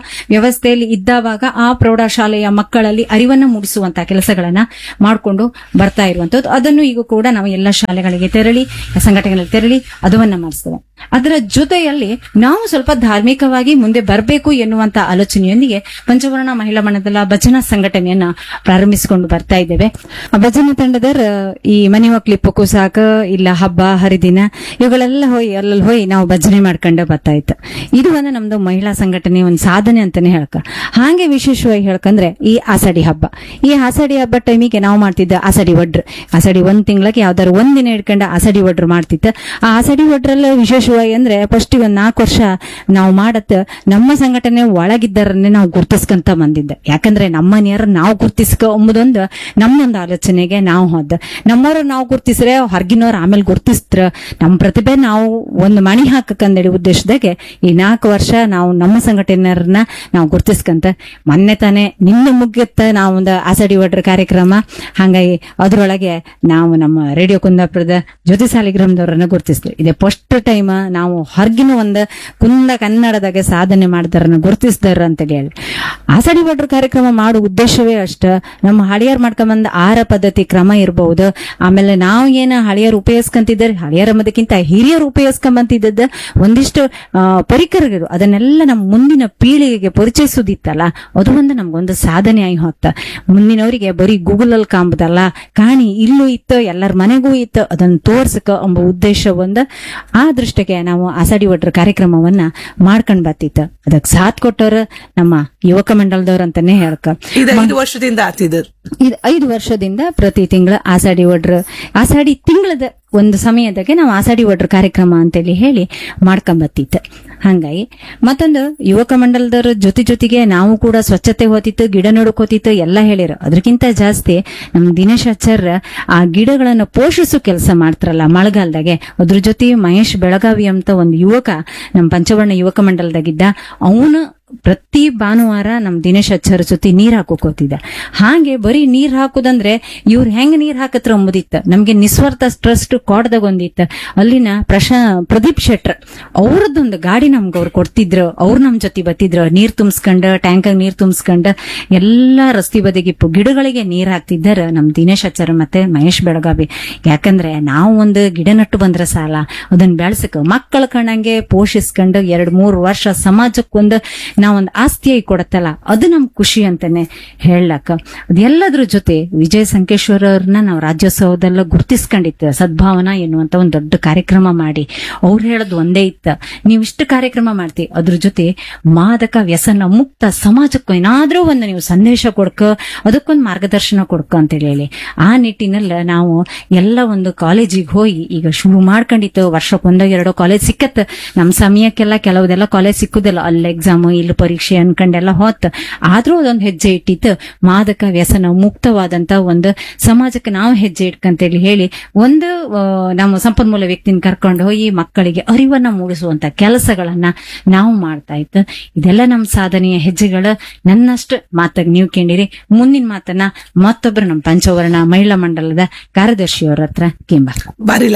ವ್ಯವಸ್ಥೆಯಲ್ಲಿ ಇದ್ದಾವಾಗ ಆ ಪ್ರೌಢಶಾಲೆಯ ಮಕ್ಕಳಲ್ಲಿ ಅರಿವನ್ನ ಮೂಡಿಸುವಂತಹ ಕೆಲಸಗಳನ್ನ ಮಾಡಿಕೊಂಡು ಬರ್ತಾ ಇರುವಂತದ್ದು. ಅದನ್ನು ಈಗ ಕೂಡ ನಾವು ಎಲ್ಲ ಶಾಲೆಗಳಿಗೆ ತೆರಳಿ ಸಂಘಟನೆಗಳಿಗೆ ತೆರಳಿ ಅದನ್ನ ಮಾಡಿಸ್ತೇವೆ. ಅದರ ಜೊತೆಯಲ್ಲಿ ನಾವು ಸ್ವಲ್ಪ ಧಾರ್ಮಿಕವಾಗಿ ಮುಂದೆ ಬರಬೇಕು ಎನ್ನುವಂತ ಆಲೋಚನೆಯೊಂದಿಗೆ ಪಂಚವರ್ಣ ಮಹಿಳಾ ಮಂಡಲ ಭಜನಾ ಸಂಘಟನೆಯನ್ನ ಪ್ರಾರಂಭಿಸಿಕೊಂಡು ಬರ್ತಾ ಇದ್ದೇವೆ. ಆ ಭಜನಾ ತಂಡದರ ಈ ಮನೆ ಮಕ್ಳಿಪ್ಪಕ್ಕೂ ಸಾಕ ಇಲ್ಲ ಹಬ್ಬ ಹರಿದಿನ ಇವುಗಳೆಲ್ಲ ಅಲ್ಲಲ್ಲಿ ಹೋಗಿ ನಾವು ಭಜನೆ ಮಾಡ್ಕೊಂಡು ಬರ್ತಾ ಇತ್ತು. ಇದು ಒಂದು ನಮ್ದು ಮಹಿಳಾ ಸಂಘಟನೆ ಒಂದು ಸಾಧನೆ ಅಂತಾನೆ ಹೇಳ್ಕ. ಹಾಗೆ ವಿಶೇಷವಾಗಿ ಹೇಳ್ಕಂದ್ರೆ ಈ ಆಷಾಢಿ ಹಬ್ಬ, ಈ ಆಷಾಢಿ ಹಬ್ಬ ಟೈಮಿಗೆ ನಾವು ಮಾಡ್ತಿದ್ದ ಆಷಾಢಿ ಒಡ್ರು, ಆಷಾಢಿ ಒಂದ್ ತಿಂಗಳಿಗೆ ಯಾವ್ದಾರು ಒಂದಿನ ಇಟ್ಕೊಂಡು ಆಷಾಢಿ ಒಡ್ರು ಮಾಡ್ತಿತ್ತು. ಆ ಆಷಾಢಿ ಒಡ್ರಲ್ಲ ವಿಶೇಷವಾಗಿ ಅಂದ್ರೆ ಫಸ್ಟ್ ಒಂದ್ 4 ವರ್ಷ ನಾವು ಮಾಡತ್ ನಮ್ಮ ಸಂಘಟನೆ ಒಳಗಿದ್ದರನ್ನೇ ನಾವು ಗುರ್ತಿಸ್ಕೊಂತ ಬಂದಿದ್ದೆ. ಯಾಕಂದ್ರೆ ನಮ್ಮ ಮನೆಯವ್ರ ನಾವು ಗುರ್ತಿಸ್ಕೊ ಎಂಬುದೊಂದು ನಮ್ಮೊಂದು ಆಲೋಚನೆಗೆ ನಾವು ಹೋದ. ನಮ್ಮವ್ರ ನಾವು ಗುರ್ತಿಸ್ರೆ ಹೊರಗಿನವ್ರು ಆಮೇಲೆ ಗುರ್ತಿಸ್ತ್ರ ನಮ್ಮ ಪ್ರತಿಭೆ ನಾವು ಒಂದು ಮಣಿ ಹಾಕಕ್ಕಂದೇಳಿ ಉದ್ದೇಶದಾಗೆ ಈ 4 ವರ್ಷ ನಾವು ನಮ್ಮ ಸಂಘಟನೆಯವ್ರನ್ನ ನಾವು ಗುರ್ತಿಸ್ಕಂತ ಮೊನ್ನೆ ತಾನೆ ನಿನ್ನೆ ಮುಗಿಯುತ್ತ ನಾವು ಒಂದು ಆಷಾಢಿ ಒಡ್ರ ಕಾರ್ಯಕ್ರಮ, ಹಂಗಾಗಿ ಅದ್ರೊಳಗೆ ನಾವು ನಮ್ಮ ರೇಡಿಯೋ ಕುಂದಾಪುರದ ಜ್ಯೋತಿ ಸಾಲಿಗ್ರಾಮದವ್ರನ್ನ ಗುರ್ತಿಸ್ತೀವಿ. ಇದೇ ಫಸ್ಟ್ ಟೈಮ್ ನಾವು ಹೊರಗಿನ ಒಂದು ಕುಂದ ಕನ್ನಡದಾಗೆ ಸಾಧನೆ ಮಾಡಿದಾರನ್ನ ಗುರ್ತಿಸ್ದಾರ ಅಂತ ಹೇಳಿ ಆಷಾಢಿ ಒಡ್ರ ಕಾರ್ಯಕ್ರಮ ಮಾಡೋ ಉದ್ದೇಶವೇ ಅಷ್ಟ. ನಮ್ಮ ಹಳಿಯರ್ ಮಾಡ್ಕೊಂಬಂದ ಆಹಾರ ಪದ್ಧತಿ ಕ್ರಮ ಇರಬಹುದು, ಆಮೇಲೆ ನಾವು ಏನ ಹಳಿಯರು ಉಪಯೋಗಿಸ್ಕೊಂತಿದ್ದಾರೆ, ಹಳಿಯರ ಮದಕ್ಕಿಂತ ಹಿರಿಯರು ಉಪಯೋಗಿಸ್ಕೊಂಬಂತಿದ್ದ ಒಂದಿಷ್ಟು ಪರಿಕರಗಳು ಅದನ್ನೆಲ್ಲ ನಮ್ಮ ಮುಂದಿನ ಪೀಳಿಗೆಗೆ ಪರಿಚಯಿಸೋದಿತ್ತಲ್ಲ, ಅದು ಒಂದು ನಮ್ಗೊಂದು ಸಾಧನೆ ಆಗಿ ಹೋಗ್ತ. ಮುಂದಿನವರಿಗೆ ಬರೀ ಗೂಗಲ್ ಅಲ್ಲಿ ಕಾಂಬುದಲ್ಲ, ಕಾಣಿ ಇಲ್ಲೂ ಇತ್ತು ಎಲ್ಲರ ಮನೆಗೂ ಇತ್ತು ಅದನ್ನ ತೋರ್ಸಕ ಎಂಬ ಉದ್ದೇಶ ಒಂದು. ಆ ದೃಷ್ಟಿಗೆ ನಾವು ಆಷಾಢಿ ಒಡ್ರ ಕಾರ್ಯಕ್ರಮವನ್ನ ಮಾಡ್ಕೊಂಡ್ ಬರ್ತಿತ್ತು. ಅದಕ್ಕೆ ಸಾಥ್ ಕೊಟ್ಟವ್ರು ನಮ್ಮ ಯುವಕ ಮಂಡಲದವ್ರ ಅಂತಾನೆ ಹೇಳ್ಕ. ಇದು 5 ವರ್ಷದಿಂದ ಆತಿದ್ದು. ಇದು 5 ವರ್ಷದಿಂದ ಪ್ರತಿ ತಿಂಗಳ ಆಷಾಢಿ ಒಡ್ರ, ಆಷಾಢಿ ತಿಂಗಳದ ಒಂದು ಸಮಯದಾಗೆ ನಾವು ಆಷಾಢಿ ಒಡ್ರ ಕಾರ್ಯಕ್ರಮ ಅಂತೇಳಿ ಹೇಳಿ ಮಾಡ್ಕೊಂಬತ್ತಿತ್ತು. ಹಂಗಾಗಿ ಮತ್ತೊಂದು ಯುವಕ ಮಂಡಲದವ್ರ ಜೊತೆಗೆ ನಾವು ಕೂಡ ಸ್ವಚ್ಛತೆ ಹೋತಿತ್ತು, ಗಿಡ ನೋಡ್ಕೋತಿತ್ತು ಎಲ್ಲ ಹೇಳಿರ. ಅದಕ್ಕಿಂತ ಜಾಸ್ತಿ ನಮ್ ದಿನೇಶ್ ಆಚಾರ್ಯ ಆ ಗಿಡಗಳನ್ನ ಪೋಷಿಸೋ ಕೆಲಸ ಮಾಡ್ತಾರಲ್ಲ ಮಳೆಗಾಲದಾಗೆ, ಅದ್ರ ಜೊತೆ ಮಹೇಶ್ ಬೆಳಗಾವಿ ಅಂತ ಒಂದು ಯುವಕ ನಮ್ ಪಂಚವರ್ಣ ಯುವಕ ಮಂಡಲದಾಗಿದ್ದ. ಅವನು ಪ್ರತಿ ಭಾನುವಾರ ನಮ್ ದಿನೇಶ್ ಆಚಾರ್ಯ ಜೊತೆ ನೀರ್ ಹಾಕೋತಿದ್ದ. ಹಾಗೆ ಬರೀ ನೀರ್ ಹಾಕೋದಂದ್ರೆ ಇವ್ರು ಹೆಂಗ್ ನೀರ್ ಹಾಕತ್ರ ಅಂಬುದಿತ್ತ. ನಮ್ಗೆ ನಿಸ್ವಾರ್ಥ ಟ್ರಸ್ಟ್ ಕೋಟದಾಗ ಒಂದಿತ್ತ, ಅಲ್ಲಿನ ಪ್ರದೀಪ್ ಶೆಟ್ರ್ ಅವ್ರದ್ದೊಂದು ಗಾಡಿ ನಮ್ಗೆ ಅವ್ರು ಕೊಡ್ತಿದ್ರು. ಅವ್ರು ನಮ್ ಜೊತೆ ಬತ್ತಿದ್ರು, ನೀರ್ ತುಂಬಿಸ್ಕೊಂಡ ಟ್ಯಾಂಕ್ ನೀರ್ ತುಂಬಿಸ್ಕೊಂಡ ಎಲ್ಲಾ ರಸ್ತೆ ಬದಿಗೆ ಗಿಡಗಳಿಗೆ ನೀರ್ ಹಾಕ್ತಿದ್ದಾರ ನಮ್ ದಿನೇಶ್ ಆಚಾರ್ಯ ಮತ್ತೆ ಮಹೇಶ್ ಬೆಳಗಾವಿ. ಯಾಕಂದ್ರೆ ನಾವು ಒಂದು ಗಿಡ ನಟ್ಟು ಬಂದ್ರೆ ಸಾಲ, ಅದನ್ನ ಬೆಳೆಸಕ ಮಕ್ಕಳ ಕಣಂಗೆ ಪೋಷಿಸ್ಕೊಂಡು 2-3 ವರ್ಷ ಸಮಾಜಕ್ಕೊಂದು ನಾವೊಂದು ಆಸ್ತಿಯಾಗಿ ಕೊಡತ್ತಲ್ಲ, ಅದು ನಮ್ ಖುಷಿ ಅಂತಾನೆ ಹೇಳಕ್ಕ. ಅದೆಲ್ಲದ್ರ ಜೊತೆ ವಿಜಯ ಸಂಕೇಶ್ವರ ಅವ್ರನ್ನ ನಾವು ರಾಜ್ಯೋತ್ಸವದಲ್ಲ ಗುರ್ತಿಸ್ಕೊಂಡಿತ್ತು. ಸದ್ಭಾವನಾ ಎನ್ನುವಂತ ಒಂದು ದೊಡ್ಡ ಕಾರ್ಯಕ್ರಮ ಮಾಡಿ ಅವ್ರು ಹೇಳೋದು ಒಂದೇ ಇತ್ತ, ನೀವು ಇಷ್ಟು ಕಾರ್ಯಕ್ರಮ ಮಾಡ್ತೀವಿ, ಅದ್ರ ಜೊತೆ ಮಾದಕ ವ್ಯಸನ ಮುಕ್ತ ಸಮಾಜಕ್ಕೂ ಏನಾದ್ರೂ ಒಂದು ನೀವು ಸಂದೇಶ ಕೊಡ್ಕ, ಅದಕ್ಕೊಂದು ಮಾರ್ಗದರ್ಶನ ಕೊಡ್ಕ ಅಂತ ಹೇಳಿ ಆ ನಿಟ್ಟಿನಲ್ಲಿ ನಾವು ಎಲ್ಲ ಒಂದು ಕಾಲೇಜಿಗೆ ಹೋಗಿ ಈಗ ಶುರು ಮಾಡ್ಕೊಂಡಿತ್ತು. ವರ್ಷಕ್ಕೊಂದೋ 2 ಕಾಲೇಜ್ ಸಿಕ್ಕತ್. ನಮ್ ಸಮಯಕ್ಕೆಲ್ಲ ಕೆಲವುದೆಲ್ಲ ಕಾಲೇಜ್ ಸಿಕ್ಕುದಿಲ್ಲ, ಅಲ್ಲಿ ಎಕ್ಸಾಮ್ ಇಲ್ಲಿ ಪರೀಕ್ಷೆ ಅನ್ಕೊಂಡೆಲ್ಲ ಹೊತ್ತು. ಆದ್ರೂ ಅದೊಂದು ಹೆಜ್ಜೆ ಇಟ್ಟಿತ್ತು, ಮಾದಕ ವ್ಯಸನ ಮುಕ್ತವಾದಂತ ಒಂದು ಸಮಾಜಕ್ಕೆ ನಾವು ಹೆಜ್ಜೆ ಇಟ್ಕಂತೇಳಿ ಹೇಳಿ ಒಂದು ನಮ್ಮ ಸಂಪನ್ಮೂಲ ವ್ಯಕ್ತಿನ ಕರ್ಕೊಂಡು ಹೋಗಿ ಮಕ್ಕಳಿಗೆ ಅರಿವನ್ನ ಮೂಡಿಸುವಂತ ಕೆಲಸಗಳನ್ನ ನಾವು ಮಾಡ್ತಾ ಇತ್ತು. ಇದೆಲ್ಲ ನಮ್ಮ ಸಾಧನೆಯ ಹೆಜ್ಜೆಗಳು. ನನ್ನಷ್ಟು ಮಾತಾಗ ನೀವು ಕೇಳಿರಿ. ಮುಂದಿನ ಮಾತನ್ನ ಮತ್ತೊಬ್ರು ನಮ್ಮ ಪಂಚವರ್ಣ ಮಹಿಳಾ ಮಂಡಲದ ಕಾರ್ಯದರ್ಶಿಯವರ ಹತ್ರ ಕೇಂಬ. ಬಾರಿ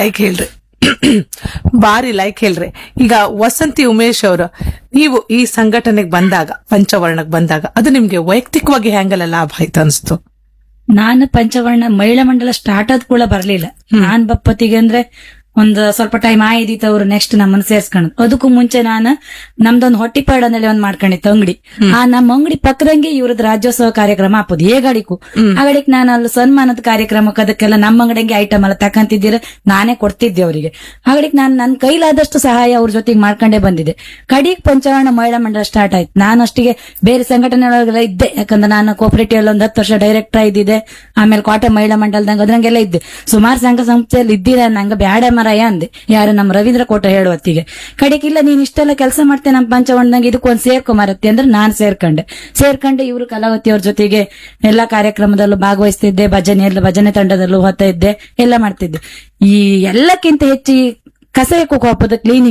ಲೈಕ್ ಹೇಳ್ರಿ. ಈಗ ವಸಂತಿ ಉಮೇಶ್ ಅವರು, ನೀವು ಈ ಸಂಘಟನೆಗೆ ಬಂದಾಗ, ಪಂಚವರ್ಣಕ್ಕೆ ಬಂದಾಗ ಅದು ನಿಮ್ಗೆ ವೈಯಕ್ತಿಕವಾಗಿ ಹೆಂಗಲ್ಲ ಲಾಭ ಆಯ್ತು ಅನ್ಸ್ತು? ನಾನು ಪಂಚವರ್ಣ ಮಹಿಳಾ ಮಂಡಲ ಸ್ಟಾರ್ಟ್ ಆದ್ ಕೂಡ ಬರ್ಲಿಲ್ಲ. ನಾನ್ ಬಪ್ಪತ್ತಿಗೆ ಅಂದ್ರೆ ಒಂದ್ ಸ್ವಲ್ಪ ಟೈಮ್ ಆಯ್ದಿತ್ತು ಅವ್ರು ನೆಕ್ಸ್ಟ್ ನಮ್ಮನ್ನ ಸೇರ್ಸ್ಕೊಂಡ್. ಅದಕ್ಕೂ ಮುಂಚೆ ನಾನು ನಮ್ದೊಂದು ಹೊಟ್ಟಿಪಾಡನಲ್ಲಿ ಒಂದ್ ಮಾಡ್ಕೊಂಡಿತ್ತು ಅಂಗಡಿ. ಆ ನಮ್ಮ ಅಂಗಡಿ ಪಕ್ಕದಂಗೆ ಇವ್ರದ್ ರಾಜ್ಯೋತ್ಸವ ಕಾರ್ಯಕ್ರಮ ಹಾಪುದು ಏಗಾಡಿಕು. ಆಗಾಡಿಕ್ ನಾನು ಅಲ್ಲಿ ಸನ್ಮಾನದ ಕಾರ್ಯಕ್ರಮಕ್ಕೆ ಅದಕ್ಕೆಲ್ಲ ನಮ್ಮ ಅಂಗಡಿಗೆ ಐಟಮ್ ಎಲ್ಲ ತಕಂತಿದ್ದೀರ ನಾನೇ ಕೊಡ್ತಿದ್ದೆ ಅವರಿಗೆ. ಹಾಗಾಡಿಕ್ ನಾನು ನನ್ನ ಕೈಲಾದಷ್ಟು ಸಹಾಯ ಅವ್ರ ಜೊತೆಗೆ ಮಾಡ್ಕೊಂಡೇ ಬಂದಿದ್ದೆ. ಕಡಿಗ್ ಪಂಚವರ್ಣ ಮಹಿಳಾ ಮಂಡಲ ಸ್ಟಾರ್ಟ್ ಆಯ್ತು. ನಾನು ಅಷ್ಟಿಗೆ ಬೇರೆ ಸಂಘಟನೆಗಳಿಗೆಲ್ಲ ಇದ್ದೆ, ಯಾಕಂದ್ರೆ ನಾನು ಕೋಪರೇಟಿವ್ ಅಲ್ಲಿ 10 ವರ್ಷ ಡೈರೆಕ್ಟರ್ ಇದ್ದಿದ್ದೆ. ಆಮೇಲೆ ಕೋಟೆ ಮಹಿಳಾ ಮಂಡಲದಂಗ ಅದ್ರಂಗೆಲ್ಲ ಇದ್ದೆ. ಸುಮಾರು ಸಂಘ ಸಂಸ್ಥೆಯಲ್ಲಿ ಇದ್ದಿದೆ. ನಂಗೆ ಬ್ಯಾಡ ಮರಯ ಅಂದೆ, ಯಾರು ನಮ್ಮ ರವೀಂದ್ರ ಕೋಟ ಹೇಳುವತ್ತಿಗೆ. ಕಡೆಗಿಲ್ಲ ನೀನ್ ಇಷ್ಟೆಲ್ಲ ಕೆಲಸ ಮಾಡ್ತೇನೆ ನಮ್ಮ ಪಂಚವರ್ಣದಂಗೆ, ಇದಕ್ಕೊಂದು ಸೇರ್ಕೊಂಬರತ್ತೆ ಅಂದ್ರೆ ನಾನ್ ಸೇರ್ಕೊಂಡೆ ಇವರು ಕಲಾವತಿ ಅವ್ರ ಜೊತೆಗೆ ಎಲ್ಲಾ ಕಾರ್ಯಕ್ರಮದಲ್ಲೂ ಭಾಗವಹಿಸ್ತಿದ್ದೆ. ಭಜನೆ ತಂಡದಲ್ಲೂ ಹೋಗ್ತಾ ಇದ್ದೆ, ಎಲ್ಲ ಮಾಡ್ತಿದ್ದೆ. ಈ ಎಲ್ಲಕ್ಕಿಂತ ಹೆಚ್ಚಿ ಕಸ ಕೋಪದ ಕ್ಲೀನಿಂಗ್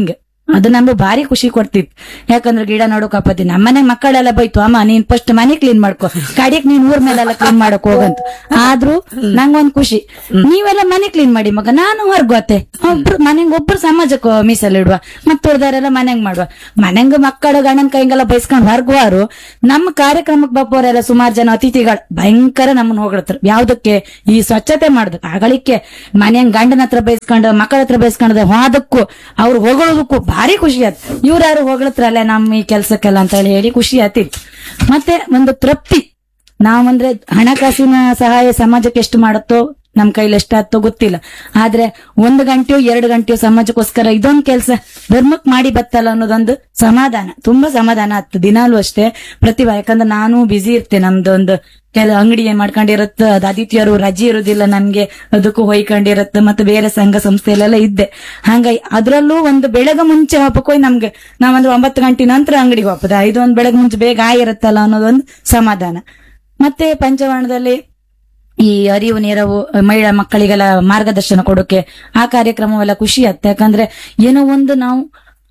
ಅದು ನಮ್ಗೆ ಭಾರಿ ಖುಷಿ ಕೊಡ್ತಿತ್ತು. ಯಾಕಂದ್ರೆ ಗಿಡ ನೋಡೋಕಪ್ಪತ್ತಿ ನಮ್ಮನೆ ಮಕ್ಕಳೆಲ್ಲ ಬೈತು, ಅಮ್ಮ ನೀನ್ ಫಸ್ಟ್ ಮನೆ ಕ್ಲೀನ್ ಮಾಡ್ಕೊ, ಕಡೆಗ್ ನೀನ್ ಊರ್ ಮೇಲೆಲ್ಲ ಕ್ಲೀನ್ ಮಾಡಕ್ ಹೋಗಂತ. ಆದ್ರೂ ನಂಗೊಂದ್ ಖುಷಿ, ನೀವೆಲ್ಲ ಮನೆ ಕ್ಲೀನ್ ಮಾಡಿ ಮಗ, ನಾನು ಹೊರ್ಗೋತೆ ಒಬ್ರು ಮನೆಗ್ ಒಬ್ರು ಸಮಾಜಕ್ಕೆ ಮೀಸಲಿಡುವ, ಮತ್ತ ಉಳ್ದಾರೆಲ್ಲ ಮನೆಗ್ ಮಾಡುವ. ಮನೆಂಗ ಮಕ್ಕಳ ಗಂಡನ ಕೈಗೆಲ್ಲ ಬೈಸ್ಕೊಂಡ್ ಹೊರ್ಗುವಾರು ನಮ್ಮ ಕಾರ್ಯಕ್ರಮಕ್ಕೆ ಬಪ್ಪೋರೆಲ್ಲ ಸುಮಾರು ಜನ ಅತಿಥಿಗಳು ಭಯಂಕರ ನಮ್ಮನ್ನ ಹೊಗಳ್ತಾರೆ. ಯಾವ್ದಕ್ಕೆ? ಈ ಸ್ವಚ್ಛತೆ ಮಾಡುದು ಆಗಳಿಕೆ ಮನೆಯಂಗ್ ಗಂಡನ ಹತ್ರ ಬೈಸ್ಕೊಂಡು ಮಕ್ಕಳ ಹತ್ರ ಬೈಸ್ಕೊಂಡ್ ಹೋದಕ್ಕೂ ಅವ್ರು ಹೊಗಳೋದಕ್ಕೂ ಭಾರಿ ಖುಷಿ ಆಯ್ತು. ಇವ್ರು ಹೊಗಳತ್ರಲ್ಲ ನಮ್ಮ ಈ ಕೆಲ್ಸಕ್ಕೆಲ್ಲ ಅಂತ ಹೇಳಿ ಖುಷಿ ಆತಿತ್ತು. ಮತ್ತೆ ಒಂದು ತೃಪ್ತಿ, ನಾವಂದ್ರೆ ಹಣಕಾಸಿನ ಸಹಾಯ ಸಮಾಜಕ್ಕೆ ಎಷ್ಟು ಮಾಡುತ್ತೋ ನಮ್ ಕೈಲಿ ಎಷ್ಟಾಗ್ತೋ ಗೊತ್ತಿಲ್ಲ, ಆದ್ರೆ 1 ಗಂಟೆಯೋ 2 ಗಂಟೆಯೋ ಸಮಾಜಕ್ಕೋಸ್ಕರ ಇದೊಂದ್ ಕೆಲ್ಸ ಧರ್ಮಕ್ ಮಾಡಿ ಬತ್ತಲ್ಲ ಅನ್ನೋದೊಂದು ಸಮಾಧಾನ, ತುಂಬಾ ಸಮಾಧಾನ ಆಗ್ತದೆ. ದಿನಾಲೂ ಅಷ್ಟೇ ಪ್ರತಿಭಾ, ಯಾಕಂದ್ರೆ ನಾನು ಬಿಸಿ ಇರ್ತೇನೆ, ನಮ್ದೊಂದು ಕೆಲ ಅಂಗಡಿ ಮಾಡ್ಕೊಂಡಿರತ್ತ, ಅದು ಆದಿತ್ಯರು ರಜೆ ಇರುದಿಲ್ಲ ನಮ್ಗೆ, ಅದಕ್ಕೂ ಹೊಯ್ಕೊಂಡಿರತ್ತ, ಮತ್ತೆ ಬೇರೆ ಸಂಘ ಸಂಸ್ಥೆಲೆಲ್ಲ ಇದ್ದೆ. ಹಂಗಾಗಿ ಅದ್ರಲ್ಲೂ ಒಂದು ಬೆಳಗ್ಗೆ ಮುಂಚೆ ಹಬ್ಬಕ್ಕೆ ಹೋಗಿ ನಮ್ಗೆ ನಾವಂದ್ರೆ 9 ಗಂಟೆ ನಂತರ ಅಂಗಡಿಗೆ ಹೋಗ್ತದ, ಇದೊಂದು ಬೆಳಗ್ಗೆ ಮುಂಚೆ ಬೇಗ ಆಗಿರತ್ತಲ್ಲ ಅನ್ನೋದೊಂದು ಸಮಾಧಾನ. ಮತ್ತೆ ಪಂಚವರ್ಣದಲ್ಲಿ ಈ ಅರಿವು ನೆರವು ಮಹಿಳಾ ಮಕ್ಕಳಿಗೆಲ್ಲ ಮಾರ್ಗದರ್ಶನ ಕೊಡೋಕೆ ಆ ಕಾರ್ಯಕ್ರಮವೆಲ್ಲ ಖುಷಿ ಆಗುತ್ತೆ. ಯಾಕಂದ್ರೆ ಏನೋ ಒಂದು ನಾವು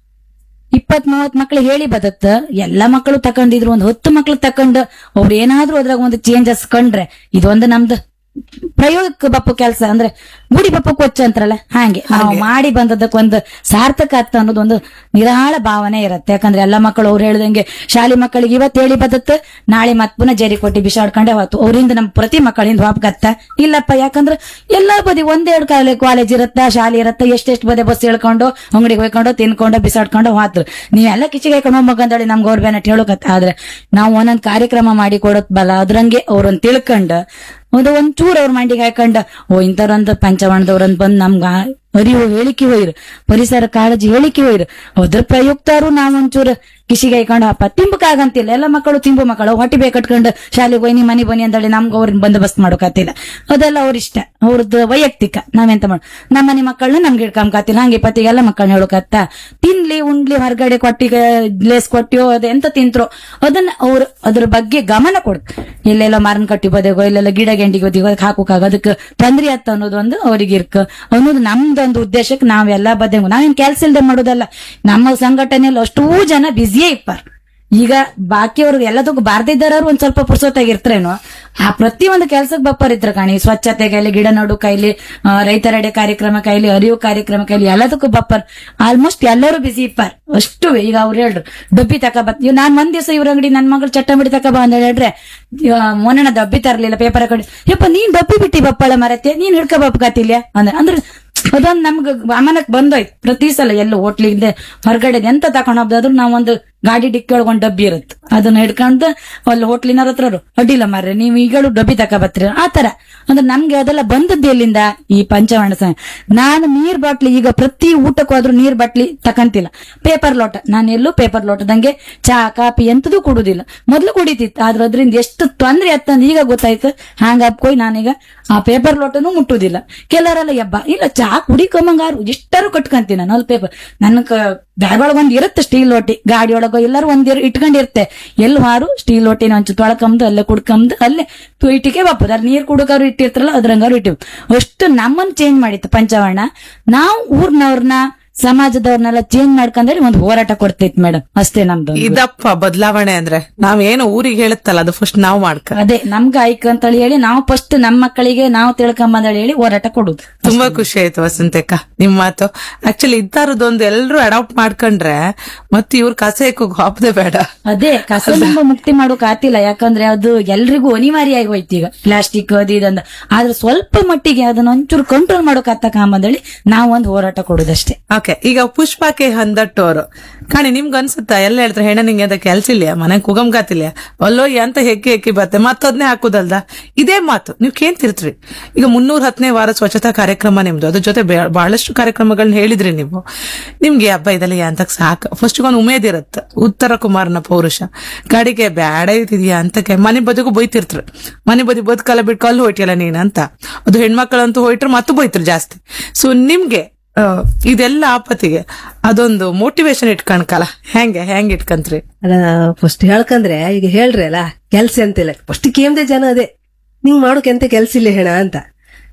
20-30 ಮಕ್ಳು ಹೇಳಿ ಬದತ್ತ, ಎಲ್ಲಾ ಮಕ್ಕಳು ತಕೊಂಡಿದ್ರು, ಒಂದು 10 ಮಕ್ಳು ತಕೊಂಡು ಅವ್ರು ಏನಾದ್ರೂ ಅದ್ರಾಗ ಒಂದು ಚೇಂಜಸ್ ಕಂಡ್ರೆ ಇದೊಂದು ನಮ್ದು ಪ್ರಯೋಗಕ್ಕೆ ಬಪ್ಪು ಕೆಲಸ, ಅಂದ್ರೆ ಗುಡಿ ಬಪ್ಪಕ್ಕೆ ಕೊಚ್ಚ ಅಂತಾರಲ್ಲ ಹಾಗೆ ನಾವು ಮಾಡಿ ಬಂದದಕ್ಕೊಂದು ಸಾರ್ಥಕ ಆಗ್ತ ಅನ್ನೋದೊಂದು ನಿರಾಳ ಭಾವನೆ ಇರುತ್ತೆ. ಯಾಕಂದ್ರೆ ಎಲ್ಲಾ ಮಕ್ಕಳು ಅವ್ರು ಹೇಳ್ದಂಗೆ ಶಾಲೆ ಮಕ್ಕಳಿಗೆ ಇವತ್ತು ಹೇಳಿ ಬದತ್ತ, ನಾಳೆ ಮತ್ ಪುನಃ ಜೇರಿ ಕೊಟ್ಟಿ ಬಿಸಾಡ್ಕೊಂಡೆ ಹೋತು, ಅವರಿಂದ ನಮ್ ಪ್ರತಿ ಮಕ್ಕಳಿಂದ ವಾಪಗತ್ತ ಇಲ್ಲಪ್ಪ. ಯಾಕಂದ್ರೆ ಎಲ್ಲಾ ಬದಿ 1-2 ಕಾಲೇಜ್ ಇರತ್ತ, ಶಾಲೆ ಇರತ್ತ, ಎಷ್ಟೆಷ್ಟು ಬದಿ ಬಸ್ ಹೇಳ್ಕೊಂಡು ಅಂಗಡಿಗೆ ಹೋಯ್ಕೊಂಡು ತಿನ್ಕೊಂಡು ಬಿಸಾಡ್ಕೊಂಡು ಹೋದ್ರು. ನೀವೆಲ್ಲ ಕಿಚಿಗೆ ಹಾಕೊಂಡು ಹೋಗ್ಬೇಕಂತೇಳಿ ನಮ್ಗೆ ಅವ್ರ ಬೇನ ಹೇಳೋಕತ್ತ. ಆದ್ರೆ ನಾವು ಒಂದೊಂದ್ ಕಾರ್ಯಕ್ರಮ ಮಾಡಿ ಕೊಡೋದ್ ಬಲ್ಲ, ಅದ್ರಂಗೆ ಅವ್ರನ್ನ ತಿಳ್ಕೊಂಡ್ ಒಂದು ಒಂಚೂರು ಅವ್ರ ಮಂಡಿಗೆ ಹಾಕೊಂಡ, ಇಂಥವ್ರಂತ ಪಂಚವರ್ಣದವ್ರಂತ ಬಂದ್ ನಮ್ಗ ಅರಿವು ಹೇಳಿಕೆ ಹೋಯ್ರು, ಪರಿಸರ ಕಾಳಜಿ ಹೇಳಿಕೆ ಹೋಯ್ರು, ಅದ್ರ ಪ್ರಯುಕ್ತರು ನಾವೊಂಚೂರು ಕಿಸಿಗೆ ಹಾಕೊಂಡು ಹಪ್ಪ ತಿಂಬಕಾಗಂತಿಲ್ಲ. ಎಲ್ಲ ಮಕ್ಕಳು ತಿಂಬು ಮಕ್ಕಳು ಹೊಟ್ಟಿ ಬೇಕಟ್ಕೊಂಡು ಶಾಲೆಗೆ ಹೋಯ್ನಿ ಮನಿ ಬನ್ನಿ ಅಂತೇಳಿ ನಮ್ಗೆ ಅವ್ರನ್ನ ಬಂದೋಬಸ್ತ್ ಮಾಡೋಕತ್ತಿಲ್ಲ. ಅದೆಲ್ಲ ಅವ್ರ ಇಷ್ಟ, ಅವ್ರದ್ದು ವೈಯಕ್ತಿಕ. ನಾವೆಂತ ಮಾಡ ನಮ್ಮ ಮನೆ ಮಕ್ಕಳನ್ನ ನಮ್ಗೆ ಹಿಡ್ಕೊಂಬಕತ್ತಿಲ್ಲ, ಹಂಗೆ ಪತಿಗೆಲ್ಲ ಮಕ್ಕಳನ್ನ ಹೇಳೋಕತ್ತ. ತಿನ್ಲಿ ಉಂಡ್ಲಿ ಹೊರಗಡೆ ಕೊಟ್ಟಿಗೆ ಲೇಸ್ ಕೊಟ್ಟಿಯೋ ಅದೆಂತ ತಿಂತ್ರೋ ಅದನ್ನ ಅವ್ರು ಅದ್ರ ಬಗ್ಗೆ ಗಮನ ಕೊಡ್. ಎಲ್ಲೆಲ್ಲ ಮಾರನ್ ಕಟ್ಟಿ ಬದಗೋ ಇಲ್ಲೆಲ್ಲ ಗಿಡ ಗೆಂಡಿಗೆ ಬದಿಗೋ ಹಾಕೋಕಾಗ ಅದಕ್ಕೆ ತೊಂದ್ರೆ ಆತ ಅನ್ನೋದೊಂದು ಅವ್ರಿಗೆ ಇರ್ಕ ಅನ್ನೋದು ನಮ್ದೊಂದು ಉದ್ದೇಶಕ್ಕೆ ನಾವೆಲ್ಲಾ ಬದೆಂಗು ನಾವೇನ್ ಕೆಲ್ಸ ಇಲ್ದೆ ಮಾಡೋದಲ್ಲ. ನಮ್ಮ ಸಂಘಟನೆಯಲ್ಲಿ ಅಷ್ಟೂ ಜನ ಬ್ಯುಸಿಯೇ ಇಪ್ಪಾರ. ಈಗ ಬಾಕಿಯವ್ರು ಎಲ್ಲದಕ್ಕೂ ಬಾರ್ದಿದ್ದಾರು ಒಂದ್ ಸ್ವಲ್ಪ ಪುರ್ಸೊತ್ತಾಗಿರ್ತಾರೇನೋ, ಆ ಪ್ರತಿ ಒಂದು ಕೆಲ್ಸಕ್ಕೆ ಬಪ್ಪರಿದ್ರ ಕಾಣಿ. ಸ್ವಚ್ಛತೆ ಕೈಲಿ, ಗಿಡ ನೋಡು ಕೈಲಿ, ರೈತರೆಡೆ ಕಾರ್ಯಕ್ರಮ ಕೈಲಿ, ಅರಿವು ಕಾರ್ಯಕ್ರಮ ಕೈಲಿ, ಎಲ್ಲದಕ್ಕೂ ಬಪ್ಪರ್. ಆಲ್ಮೋಸ್ಟ್ ಎಲ್ಲರೂ ಬಿಸಿ ಇಪ್ಪಾರ ಅಷ್ಟು. ಈಗ ಅವ್ರು ಹೇಳ್ರು ಡಬ್ಬಿ ತಕಬತ್, ನಾನ್ ಒಂದ್ ದಿವಸ ಇವ್ರ ಅಂಗಡಿ ನನ್ ಮಗಳು ಚಟ್ಟಂಬಿಡಿ ತಕಬ ಅಂತ ಹೇಳ್ರೆ ಮೊನ್ನೆ ಡಬ್ಬಿ ತರಲಿಲ್ಲ ಪೇಪರ್ ಹಾಕೊಂಡು, ಯಪ್ಪ ನೀನ್ ಡಬ್ಬಿ ಬಿಟ್ಟಿ ಬಪ್ಪಳ ಮರತ್ತೆ, ನೀನ್ ಹಿಡ್ಕ ಬಪ್ಪಕತ್ತಿಲ್ಲ ಅಂದ್ರೆ ಅದೊಂದ್ ನಮ್ಗ ಗಮನಕ್ ಬಂದೋಯ್ತು. ಪ್ರತಿ ಸಲ ಎಲ್ಲ ಹೋಟ್ಲಿಂದ ಹೊರಗಡೆ ಎಂತ ತಕೊಂಡ್ ಹೋಗ್ದಾದ್ರು ನಾವೊಂದು ಗಾಡಿ ಡಿಕ್ಕಿ ಒಳಗೊಂಡ್ ಡಬ್ಬಿ ಇರುತ್ತೆ, ಅದನ್ನ ಹಿಡ್ಕೊಂಡು ಅಲ್ಲಿ ಹೋಟ್ಲಿನಾರ ಹತ್ರ ಅಡ್ಡಿಲ್ಲ ಮಾರ್ರೆ ನೀವ್ ಈಗಳು ಡಬ್ಬಿ ತಕಬತ್ರಿ ಆತರ. ಅಂದ್ರೆ ನಮ್ಗೆ ಅದೆಲ್ಲ ಬಂದದ್ದು ಎಲ್ಲಿಂದ? ಈ ಪಂಚವರ್ಣ ನಾನು ನೀರ್ ಬಾಟ್ಲಿ ಈಗ ಪ್ರತಿ ಊಟಕ್ಕೂ ಆದ್ರೂ ನೀರ್ ಬಾಟ್ಲಿ ತಕಂತಿಲ್ಲ, ಪೇಪರ್ ಲೋಟ. ನಾನು ಎಲ್ಲೂ ಪೇಪರ್ ಲೋಟದಂಗೆ ಚಾ ಕಾಫಿ ಎಂತದೂ ಕುಡುದಿಲ್ಲ. ಮೊದ್ಲು ಕುಡಿತಿತ್ತು, ಆದ್ರೆ ಅದ್ರಿಂದ ಎಷ್ಟು ತೊಂದ್ರೆ ಆಯ್ತಂದ್ ಈಗ ಗೊತ್ತಾಯ್ತು. ಹಂಗಾಪ್ಕೋಯ್ ನಾನೀಗ ಆ ಪೇಪರ್ ಲೋಟನೂ ಮುಟ್ಟುದಿಲ್ಲ. ಕೆಲವರೆಲ್ಲ ಯಬ್ಬ ಇಲ್ಲ ಚಾ ಕುಡಿಕೊಂಬಂಗಾರು ಇಷ್ಟರು ಕಟ್ಕಂತೀನಿ ನಾನು ಅಲ್ಲಿ ಪೇಪರ್. ನನ್ ಬ್ಯಾಗ್ ಒಳಗೊಂದ್ ಇರುತ್ತೆ ಸ್ಟೀಲ್ ಲೋಟಿ, ಗಾಡಿ ಒಳಗೋ ಎಲ್ಲರೂ ಒಂದ್ ಇಟ್ಕೊಂಡಿರ್ತೆ. ಎಲ್ಲಾರು ಸ್ಟೀಲ್ ಲೋಟಿನ ಒಂಚು ತೊಳ್ಕಂದು ಅಲ್ಲೇ ಕುಡ್ಕಂದು ಅಲ್ಲೇ ಇಟ್ಟಿಗೆ ಬಾಪದ ನೀರ್ ಕುಡುಕಾರು ಇಟ್ಟಿರ್ತಾರಲ್ಲ ಅದ್ರಂಗಾರು ಇಟ್ಟಿವ್. ಅಷ್ಟು ನಮ್ಮನ್ನ ಚೇಂಜ್ ಮಾಡಿತ್ತು ಪಂಚವರ್ಣ. ನಾವು ಊರ್ನವ್ರನ್ನ ಸಮಾಜದವ್ರನ್ನೆಲ್ಲ ಚೇಂಜ್ ಮಾಡ್ಕೊಂಡ್ರೆ ಒಂದು ಹೋರಾಟ ಕೊಡ್ತೈತಿ ಮೇಡಮ್, ಅಷ್ಟೇ ನಮ್ದು. ಇದಪ್ಪ ಬದಲಾವಣೆ ಅಂದ್ರೆ ನಾವೇನು ಊರಿಗೆ ಹೇಳುತ್ತಲ್ಲ ಅದು ಫಸ್ಟ್ ನಾವು ಮಾಡ್ಕ ಅದೇ ನಮ್ಗೆ ಆಯ್ಕ ಅಂತ ಹೇಳಿ ನಾವು ಫಸ್ಟ್ ನಮ್ಮ ಮಕ್ಕಳಿಗೆ ನಾವು ತಿಳ್ಕೊಂಬಂದೇಳಿ ಹೇಳಿ ಹೋರಾಟ ಕೊಡುದು. ತುಂಬಾ ಖುಷಿ ಆಯ್ತು ವಸಂತಕ್ಕ ನಿಮ್ ಮಾತು. ಆಕ್ಚುಲಿ ಇದ್ದಾರದೊಂದು ಎಲ್ರು ಅಡಾಪ್ಟ್ ಮಾಡ್ಕೊಂಡ್ರೆ ಮತ್ತೆ ಇವ್ರ ಕಸ ಹಾಪದೆ ಬೇಡ. ಅದೇ ಕಸದಿಂದ ಮುಕ್ತಿ ಮಾಡೋಕ್ ಆತಿಲ್ಲ, ಯಾಕಂದ್ರೆ ಅದು ಎಲ್ರಿಗೂ ಅನಿವಾರ್ಯ ಹೋಯ್ತು ಈಗ ಪ್ಲಾಸ್ಟಿಕ್ ಅದು ಇದಂದ. ಆದ್ರೆ ಸ್ವಲ್ಪ ಮಟ್ಟಿಗೆ ಅದನ್ನ ಒಂಚೂರು ಕಂಟ್ರೋಲ್ ಮಾಡೋಕ್ ಆತಕಂಬಂದೇಳಿ ನಾವು ಒಂದು ಹೋರಾಟ ಕೊಡುದಷ್ಟೇ. ಈಗ ಪುಷ್ಪಕ್ಕೆ ಹಂದಟ್ಟೋರು ಕಾಣಿ ನಿಮ್ಗೆ ಅನ್ಸುತ್ತಾ ಎಲ್ಲ ಹೇಳ್ತಾರೆ ಹೆಣ್ಣ ನಿಂಗೆ ಅದ ಕೆಲ್ಸ ಇಲ್ಲ ಮನೆಗೆ ಕುಗಮ್ಗಾತಿಲ್ಲ ಅಲ್ಲೋ ಅಂತ ಹೆಕ್ಕಿ ಬತ್ತೆ ಮತ್ತದ್ನೇ ಹಾಕುದಲ್ದ. ಇದೇ ಮಾತು ನೀವು ಕೇಳ್ತಿರ್ತ್ರಿ. ಈಗ 310ನೇ ವಾರ ಸ್ವಚ್ಛತಾ ಕಾರ್ಯಕ್ರಮ ನಿಮ್ದು, ಅದ್ರ ಜೊತೆ ಬಹಳಷ್ಟು ಕಾರ್ಯಕ್ರಮಗಳನ್ನ ಹೇಳಿದ್ರಿ ನೀವು. ನಿಮ್ಗೆ ಹಬ್ಬ ಇದಲ್ಲ ಅಂತ ಸಾಕು ಫಸ್ಟ್ ಒಂದು ಉಮೇದ್ ಇರತ್ತ. ಉತ್ತರ ಕುಮಾರನ ಪೌರುಷ ಗಾಡಿಗೆ ಬ್ಯಾಡ ಇದ್ದಿದ್ಯಾ ಅಂತಕ್ಕೆ ಮನೆ ಬದಿಗೂ ಬೈತಿರ್ತ್ರಿ. ಮನೆ ಬದಿ ಬದುಕಲ್ಲ ಬಿಟ್ಟು ಕಲ್ಲು ಹೋಯ್ತಿಯಲ್ಲ ನೀನ್ ಅಂತ. ಅದು ಹೆಣ್ಮಕ್ಳಂತೂ ಹೋಯ್ಟ್ರೆ ಮತ್ತು ಬೈತ್ರಿ ಜಾಸ್ತಿ. ಸೊ ನಿಮ್ಗೆ ಇದೆಲ್ಲ ಆಪತ್ತಿಗೆ ಅದೊಂದು ಮೋಟಿವೇಶನ್ ಇಟ್ಕಣ್ಕಲ್ಲ ಹೆಂಗ್ ಇಟ್ಕಂತ್ರಿ? ಅದ ಫಸ್ಟ್ ಹೇಳ್ಕಂದ್ರೆ ಈಗ ಹೇಳ್ರಿ ಅಲ್ಲ ಕೆಲ್ಸ ಅಂತಿಲ್ಲ. ಫಸ್ಟ್ ಕೇಮ್ದೆ ಜನ ಅದೇ ನಿಂಗ್ ಮಾಡೋಕ್ ಎಂತ ಕೆಲ್ಸ ಇಲ್ಲ ಹೇಳ ಅಂತ.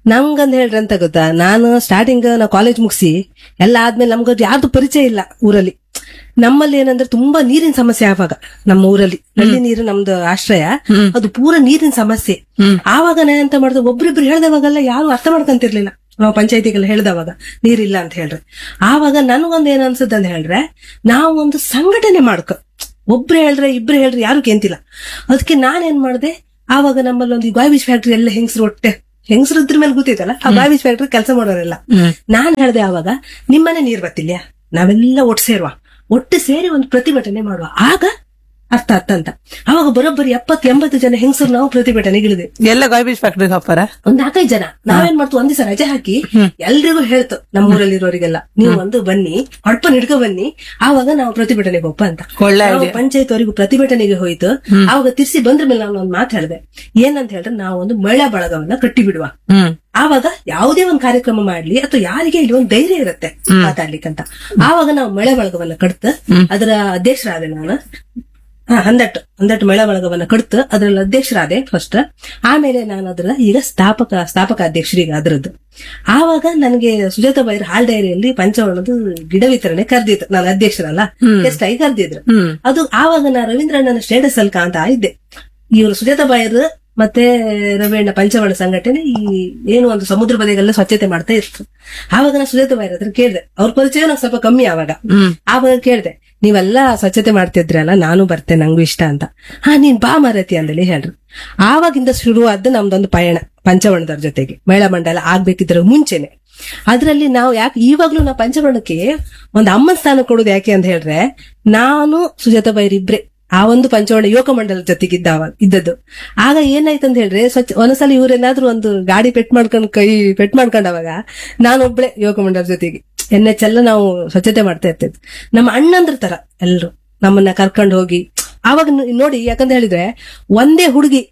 ನಮ್ಗಂದ್ ಹೇಳ್ರಿ ಅಂತ ಗೊತ್ತಾ, ನಾನು ಸ್ಟಾರ್ಟಿಂಗ್ ನಾವು ಕಾಲೇಜ್ ಮುಗಿಸಿ ಎಲ್ಲ ಆದ್ಮೇಲೆ ನಮ್ಗೆ ಯಾರ್ದು ಪರಿಚಯ ಇಲ್ಲ ಊರಲ್ಲಿ. ನಮ್ಮಲ್ಲಿ ಏನಂದ್ರೆ ತುಂಬಾ ನೀರಿನ ಸಮಸ್ಯೆ ಆವಾಗ ನಮ್ಮ ಊರಲ್ಲಿ ನಲ್ಲಿ ನೀರು ನಮ್ದು ಆಶ್ರಯ, ಅದು ಪೂರಾ ನೀರಿನ ಸಮಸ್ಯೆ. ಆವಾಗ ನಾ ಎಂತ ಮಾಡಿದೆ, ಒಬ್ರಿಬ್ರು ಹೇಳ್ದವಾಗೆಲ್ಲ ಯಾರು ಅರ್ಥ ಮಾಡ್ಕೊಂತಿರ್ಲಿಲ್ಲ. ನಾವು ಪಂಚಾಯತಿಗೆಲ್ಲ ಹೇಳ್ದವಾಗ ನೀರಿಲ್ಲ ಅಂತ ಹೇಳ್ರಿ, ಆವಾಗ ನನಗೊಂದು ಏನ್ ಅನ್ಸುತ್ತೆ ಅಂತ ಹೇಳ್ರೆ, ನಾವು ಒಂದು ಸಂಘಟನೆ ಒಬ್ರು ಹೇಳ್ರೆ ಇಬ್ರು ಹೇಳ್ರಿ ಯಾರು ಕೇಂತಿಲ್ಲ. ಅದಕ್ಕೆ ನಾನೇನ್ ಮಾಡ್ದೆ, ಆವಾಗ ನಮ್ಮಲ್ಲಿ ಒಂದು ಗಾಯ್ಬೀಜ್ ಫ್ಯಾಕ್ಟ್ರಿ ಎಲ್ಲ ಹೆಂಗಸರು ಇದ್ರ ಮೇಲೆ ಗೊತ್ತಿತ್ತಲ್ಲ, ಆ ಗಾಯ್ಬೀಜ್ ಫ್ಯಾಕ್ಟ್ರಿ ಕೆಲಸ ಮಾಡೋರೆಲ್ಲ. ನಾನ್ ಹೇಳ್ದೆ ಆವಾಗ, ನಿಮ್ಮನೆ ನೀರ್ ಬರ್ತಿಲ್ಯಾ, ನಾವೆಲ್ಲ ಒಟ್ಟು ಸೇರಿ ಒಂದು ಪ್ರತಿಭಟನೆ ಮಾಡುವ, ಆಗ ಅರ್ಥ ಅಂತ. ಅವಾಗ ಬರೋಬ್ಬರಿ 70-80 ಜನ ಹೆಂಗಸರು ನಾವು ಪ್ರತಿಭಟನೆಗೆ ಇಳಿದೆ. ಎಲ್ಲ ಗಾಯ್ಬೀಜ್ ಫ್ಯಾಕ್ಟ್ರಿಗೆ ಹಾಪಾರ ಒಂದ್ 4-5 ಜನ. ನಾವೇನ್ ಮಾಡ್ತು, ಒಂದ್ ದಿವಸ ರಜೆ ಹಾಕಿ ಎಲ್ರಿಗೂ ಹೇಳ್ತು ನಮ್ಮ ಊರಲ್ಲಿರೋರಿಗೆಲ್ಲ, ನೀವು ಒಂದು ಬನ್ನಿ, ಹೊಡ್ಪನ್ ಹಿಡ್ಕೊ ಬನ್ನಿ, ಆವಾಗ ನಾವು ಪ್ರತಿಭಟನೆಗೆ ಹೋಗ್ಪ ಅಂತ. ಪಂಚಾಯತ್ ಅವರಿಗೂ ಪ್ರತಿಭಟನೆಗೆ ಹೋಯ್ತು. ಆವಾಗ ತಿರ್ಸಿ ಬಂದ್ರ ಮೇಲೆ ನಾನು ಒಂದ್ ಮಾತು ಹೇಳಿದೆ, ಏನಂತ ಹೇಳಿದ್ರೆ, ನಾವು ಒಂದು ಮಹಿಳಾ ಬಳಗವನ್ನ ಕಟ್ಟಿ ಬಿಡುವ. ಆವಾಗ ಯಾವುದೇ ಒಂದು ಕಾರ್ಯಕ್ರಮ ಮಾಡ್ಲಿ ಅಥವಾ ಯಾರಿಗೆ ಇಲ್ಲಿ ಒಂದು ಧೈರ್ಯ ಇರುತ್ತೆ ಮಾತಾಡ್ಲಿಕ್ಕಂತ. ಆವಾಗ ನಾವು ಮಹಿಳಾ ಬಳಗವನ್ನ ಕಟ್ತ ಅದರ ಅಧ್ಯಕ್ಷರಾದೆ ನಾನು. 12 ಮಹಿಳಾ ಬಳಗವನ್ನ ಕಡ್ತು ಅದ್ರಲ್ಲಿ ಅಧ್ಯಕ್ಷರಾದೆ ಫಸ್ಟ್. ಆಮೇಲೆ ನಾನು ಅದರ ಈಗ ಸ್ಥಾಪಕ ಅಧ್ಯಕ್ಷರೀಗ ಅದ್ರದ್ದು. ಆವಾಗ ನನಗೆ ಸುಜಾತ ಬೈರ್ ಹಾಲ್ ಡೈರಿಯಲ್ಲಿ ಪಂಚವರ್ಣದ ಗಿಡ ವಿತರಣೆ ಕರ್ದಿತ್ತು, ನಾನು ಅಧ್ಯಕ್ಷರಲ್ಲ, ಗೆಸ್ಟ್ ಆಗಿ ಕರ್ದಿದ್ರು. ಅದು ಆವಾಗ ನಾ ರವೀಂದ್ರಣ್ಣನ ಸ್ಟೇಟಸ್ ಅಲ್ಲಿ ಕಾಣ್ತಾ ಇದ್ದೆ. ಇವರು ಸುಜಾತ ಬೈರ್ ಮತ್ತೆ ರವೀಣ್ಣ ಪಂಚವರ್ಣ ಸಂಘಟನೆ ಈ ಏನು ಒಂದು ಸಮುದ್ರ ಬದಿಗೆಲ್ಲ ಸ್ವಚ್ಛತೆ ಮಾಡ್ತಾ ಇತ್ತು. ಆವಾಗ ನಾ ಸುಜಾತ ಬೈರ್ ಹತ್ರ ಕೇಳ್ದೆ, ಅವ್ರ ಪರಿಚಯ ನಂಗೆ ಸ್ವಲ್ಪ ಕಮ್ಮಿ ಆವಾಗ ಕೇಳ್ದೆ, ನೀವೆಲ್ಲ ಸ್ವಚ್ಛತೆ ಮಾಡ್ತಿದ್ರಲ್ಲ, ನಾನು ಬರ್ತೇನೆ, ನಂಗೂ ಇಷ್ಟ ಅಂತ. ನೀನ್ ಬಾ ಮಾರತಿ ಅಂದೇಳಿ ಹೇಳ್ರು. ಆವಾಗಿಂದ ಶುರುವಾದ ನಮ್ದೊಂದು ಪಯಣ ಪಂಚವರ್ಣದವ್ರ ಜೊತೆಗೆ. ಮಹಿಳಾ ಮಂಡಲ ಆಗ್ಬೇಕಿದ್ರ ಮುಂಚೆನೆ. ಅದ್ರಲ್ಲಿ ನಾವು ಇವಾಗ್ಲೂ ನಾವು ಪಂಚವರ್ಣಕ್ಕೆ ಒಂದು ಅಮ್ಮನ ಸ್ಥಾನ ಕೊಡೋದು ಯಾಕೆ ಅಂತ ಹೇಳ್ರೆ, ನಾನು ಸುಜಾತ ಬೈರ್ ಇಬ್ರೆ ಆ ಒಂದು ಪಂಚವರ್ಣ ಯುವಕ ಮಂಡಲ ಜೊತೆಗೆ ಇದ್ದದ್ದು. ಆಗ ಏನಾಯ್ತಂತ ಹೇಳ್ರೆ, ಒಂದ್ಸಲ ಇವ್ರೇನಾದ್ರೂ ಒಂದು ಗಾಡಿ ಪೆಟ್ ಮಾಡ್ಕೊಂಡವಾಗ ನಾನೊಬ್ಳೆ ಯುವಕ ಮಂಡಲ ಜೊತೆಗೆ ಎಲ್ಲ ನಾವು ಸ್ವಚ್ಛತೆ ಮಾಡ್ತಾ ಇರ್ತಿದ್ವಿ. ನಮ್ಮ ಅಣ್ಣಂದ್ರ ತರ ಎಲ್ರು ನಮ್ಮನ್ನ ಕರ್ಕೊಂಡು ಹೋಗಿ. ಆವಾಗ ನೋಡಿ, ಯಾಕಂತ ಹೇಳಿದ್ರೆ ಒಂದೇ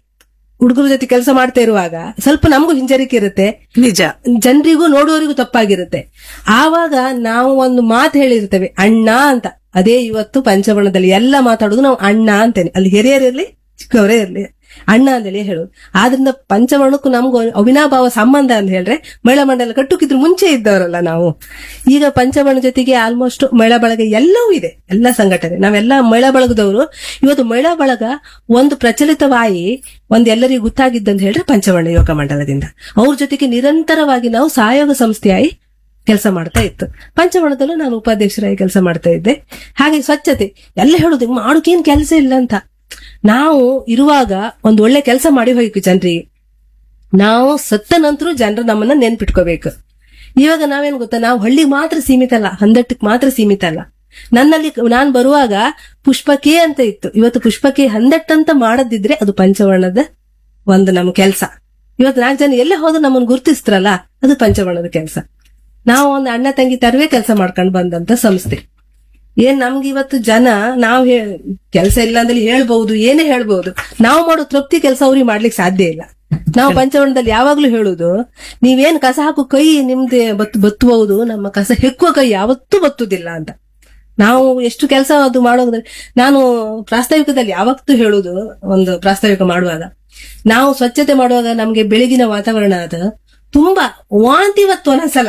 ಹುಡುಗರ ಜೊತೆ ಕೆಲಸ ಮಾಡ್ತಾ ಇರುವಾಗ ಸ್ವಲ್ಪ ನಮಗೂ ಹಿಂಜರಿಕೆ ಇರುತ್ತೆ, ನಿಜ, ಜನರಿಗೂ ನೋಡುವವರಿಗೂ ತಪ್ಪಾಗಿರುತ್ತೆ. ಆವಾಗ ನಾವು ಒಂದು ಮಾತು ಹೇಳಿರ್ತೇವೆ, ಅಣ್ಣ ಅಂತ. ಅದೇ ಇವತ್ತು ಪಂಚವರ್ಣದಲ್ಲಿ ಎಲ್ಲ ಮಾತಾಡೋದು ನಾವು ಅಣ್ಣ ಅಂತೇನೆ, ಅಲ್ಲಿ ಹಿರಿಯರಿರ್ಲಿ ಚಿಕ್ಕವರೇ ಇರ್ಲಿ ಅಣ್ಣ ಅಂತೇಳಿ ಹೇಳೋದು. ಆದ್ರಿಂದ ಪಂಚವರ್ಣಕ್ಕೂ ನಮಗೂ ಅವಿನಾಭಾವ ಸಂಬಂಧ ಅಂತ ಹೇಳ್ರೆ, ಮಹಿಳಾ ಮಂಡಲ ಕಟ್ಟುಕಿದ್ರು ಮುಂಚೆ ಇದ್ದವರಲ್ಲ ನಾವು. ಈಗ ಪಂಚವರ್ಣ ಜೊತೆಗೆ ಆಲ್ಮೋಸ್ಟ್ ಮಹಿಳಾ ಬಳಗ ಎಲ್ಲವೂ ಇದೆ, ಎಲ್ಲ ಸಂಘಟನೆ, ನಾವೆಲ್ಲ ಮಹಿಳಾ ಬಳಗದವರು. ಇವತ್ತು ಮಹಿಳಾ ಬಳಗ ಒಂದು ಪ್ರಚಲಿತವಾಗಿ ಎಲ್ಲರಿಗೂ ಗೊತ್ತಾಗಿದ್ದಂತ ಹೇಳ್ರೆ ಪಂಚವರ್ಣ ಯುವಕ ಮಂಡಲದಿಂದ. ಅವ್ರ ಜೊತೆಗೆ ನಿರಂತರವಾಗಿ ನಾವು ಸಹಯೋಗ ಸಂಸ್ಥೆಯಾಗಿ ಕೆಲಸ ಮಾಡ್ತಾ ಇತ್ತು. ಪಂಚವರ್ಣದಲ್ಲೂ ನಾನು ಉಪಾಧ್ಯಕ್ಷರಾಗಿ ಕೆಲಸ ಮಾಡ್ತಾ ಇದ್ದೆ. ಹಾಗೆ ಸ್ವಚ್ಛತೆ ಎಲ್ಲ ಹೇಳುದು, ಮಾಡೋಕೇನ್ ಕೆಲಸ ಇಲ್ಲ ಅಂತ. ನಾವು ಇರುವಾಗ ಒಂದು ಒಳ್ಳೆ ಕೆಲಸ ಮಾಡಿ ಹೋಯ್ತು ಜನರಿಗೆ. ನಾವು ಸತ್ತ ನಂತರ ಜನರು ನಮ್ಮನ್ನ ನೆನ್ಪಿಟ್ಕೋಬೇಕು. ಇವಾಗ ನಾವೇನ್ ಗೊತ್ತಾ, ನಾವು ಹಳ್ಳಿಗೆ ಮಾತ್ರ ಸೀಮಿತ ಅಲ್ಲ, ಹಂದಟ್ಟಕ್ಕೆ ಮಾತ್ರ ಸೀಮಿತ ಅಲ್ಲ. ನಾನ್ ಬರುವಾಗ ಪುಷ್ಪಕೆ ಅಂತ ಇತ್ತು. ಇವತ್ತು ಪುಷ್ಪಕೆ ಹಂದಟ್ಟಂತ ಮಾಡದಿದ್ರೆ ಅದು ಪಂಚವರ್ಣದ ಒಂದು ನಮ್ಮ ಕೆಲಸ. ಇವತ್ತು 4 ಜನ ಎಲ್ಲೇ ಹೋದ್ರು ನಮ್ಮನ್ನು ಗುರುತಿಸ್ತಾರಲ್ಲ, ಅದು ಪಂಚವರ್ಣದ ಕೆಲಸ. ನಾವು ಒಂದು ಅಣ್ಣ ತಂಗಿ ತರವೇ ಕೆಲಸ ಮಾಡ್ಕೊಂಡು ಬಂದಂತ ಸಂಸ್ಥೆ. ನಮ್ಗೆ ಇವತ್ತು ಜನ ನಾವು ಕೆಲಸ ಇಲ್ಲ ಅಂದ್ರೆ ಹೇಳ್ಬಹುದು, ಏನೇ ಹೇಳ್ಬಹುದು, ನಾವು ಮಾಡೋ ತೃಪ್ತಿ ಕೆಲಸ ಅವ್ರಿಗೆ ಮಾಡ್ಲಿಕ್ಕೆ ಸಾಧ್ಯ ಇಲ್ಲ. ನಾವು ಪಂಚವರ್ಣದಲ್ಲಿ ಯಾವಾಗ್ಲೂ ಹೇಳುದು, ನೀವೇನ್ ಕಸ ಹಾಕೋ ಕೈ ನಿಮ್ದೆ ಬತ್ತಬಹುದು, ನಮ್ಮ ಕಸ ಹೆಕ್ಕುವ ಕೈ ಯಾವತ್ತೂ ಬತ್ತುದಿಲ್ಲ ಅಂತ. ನಾವು ಎಷ್ಟು ಕೆಲಸ ಅದು ಮಾಡೋದ್ರೆ, ನಾನು ಪ್ರಾಸ್ತಾವಿಕದಲ್ಲಿ ಯಾವತ್ತೂ ಹೇಳುದು, ಒಂದು ಪ್ರಾಸ್ತಾವಿಕ ಮಾಡುವಾಗ ನಾವು ಸ್ವಚ್ಛತೆ ಮಾಡುವಾಗ ನಮ್ಗೆ ಬೆಳಗಿನ ವಾತಾವರಣ ತುಂಬಾ ವಾಂತಿವತ್ತು ಅನಸಲ್ಲ.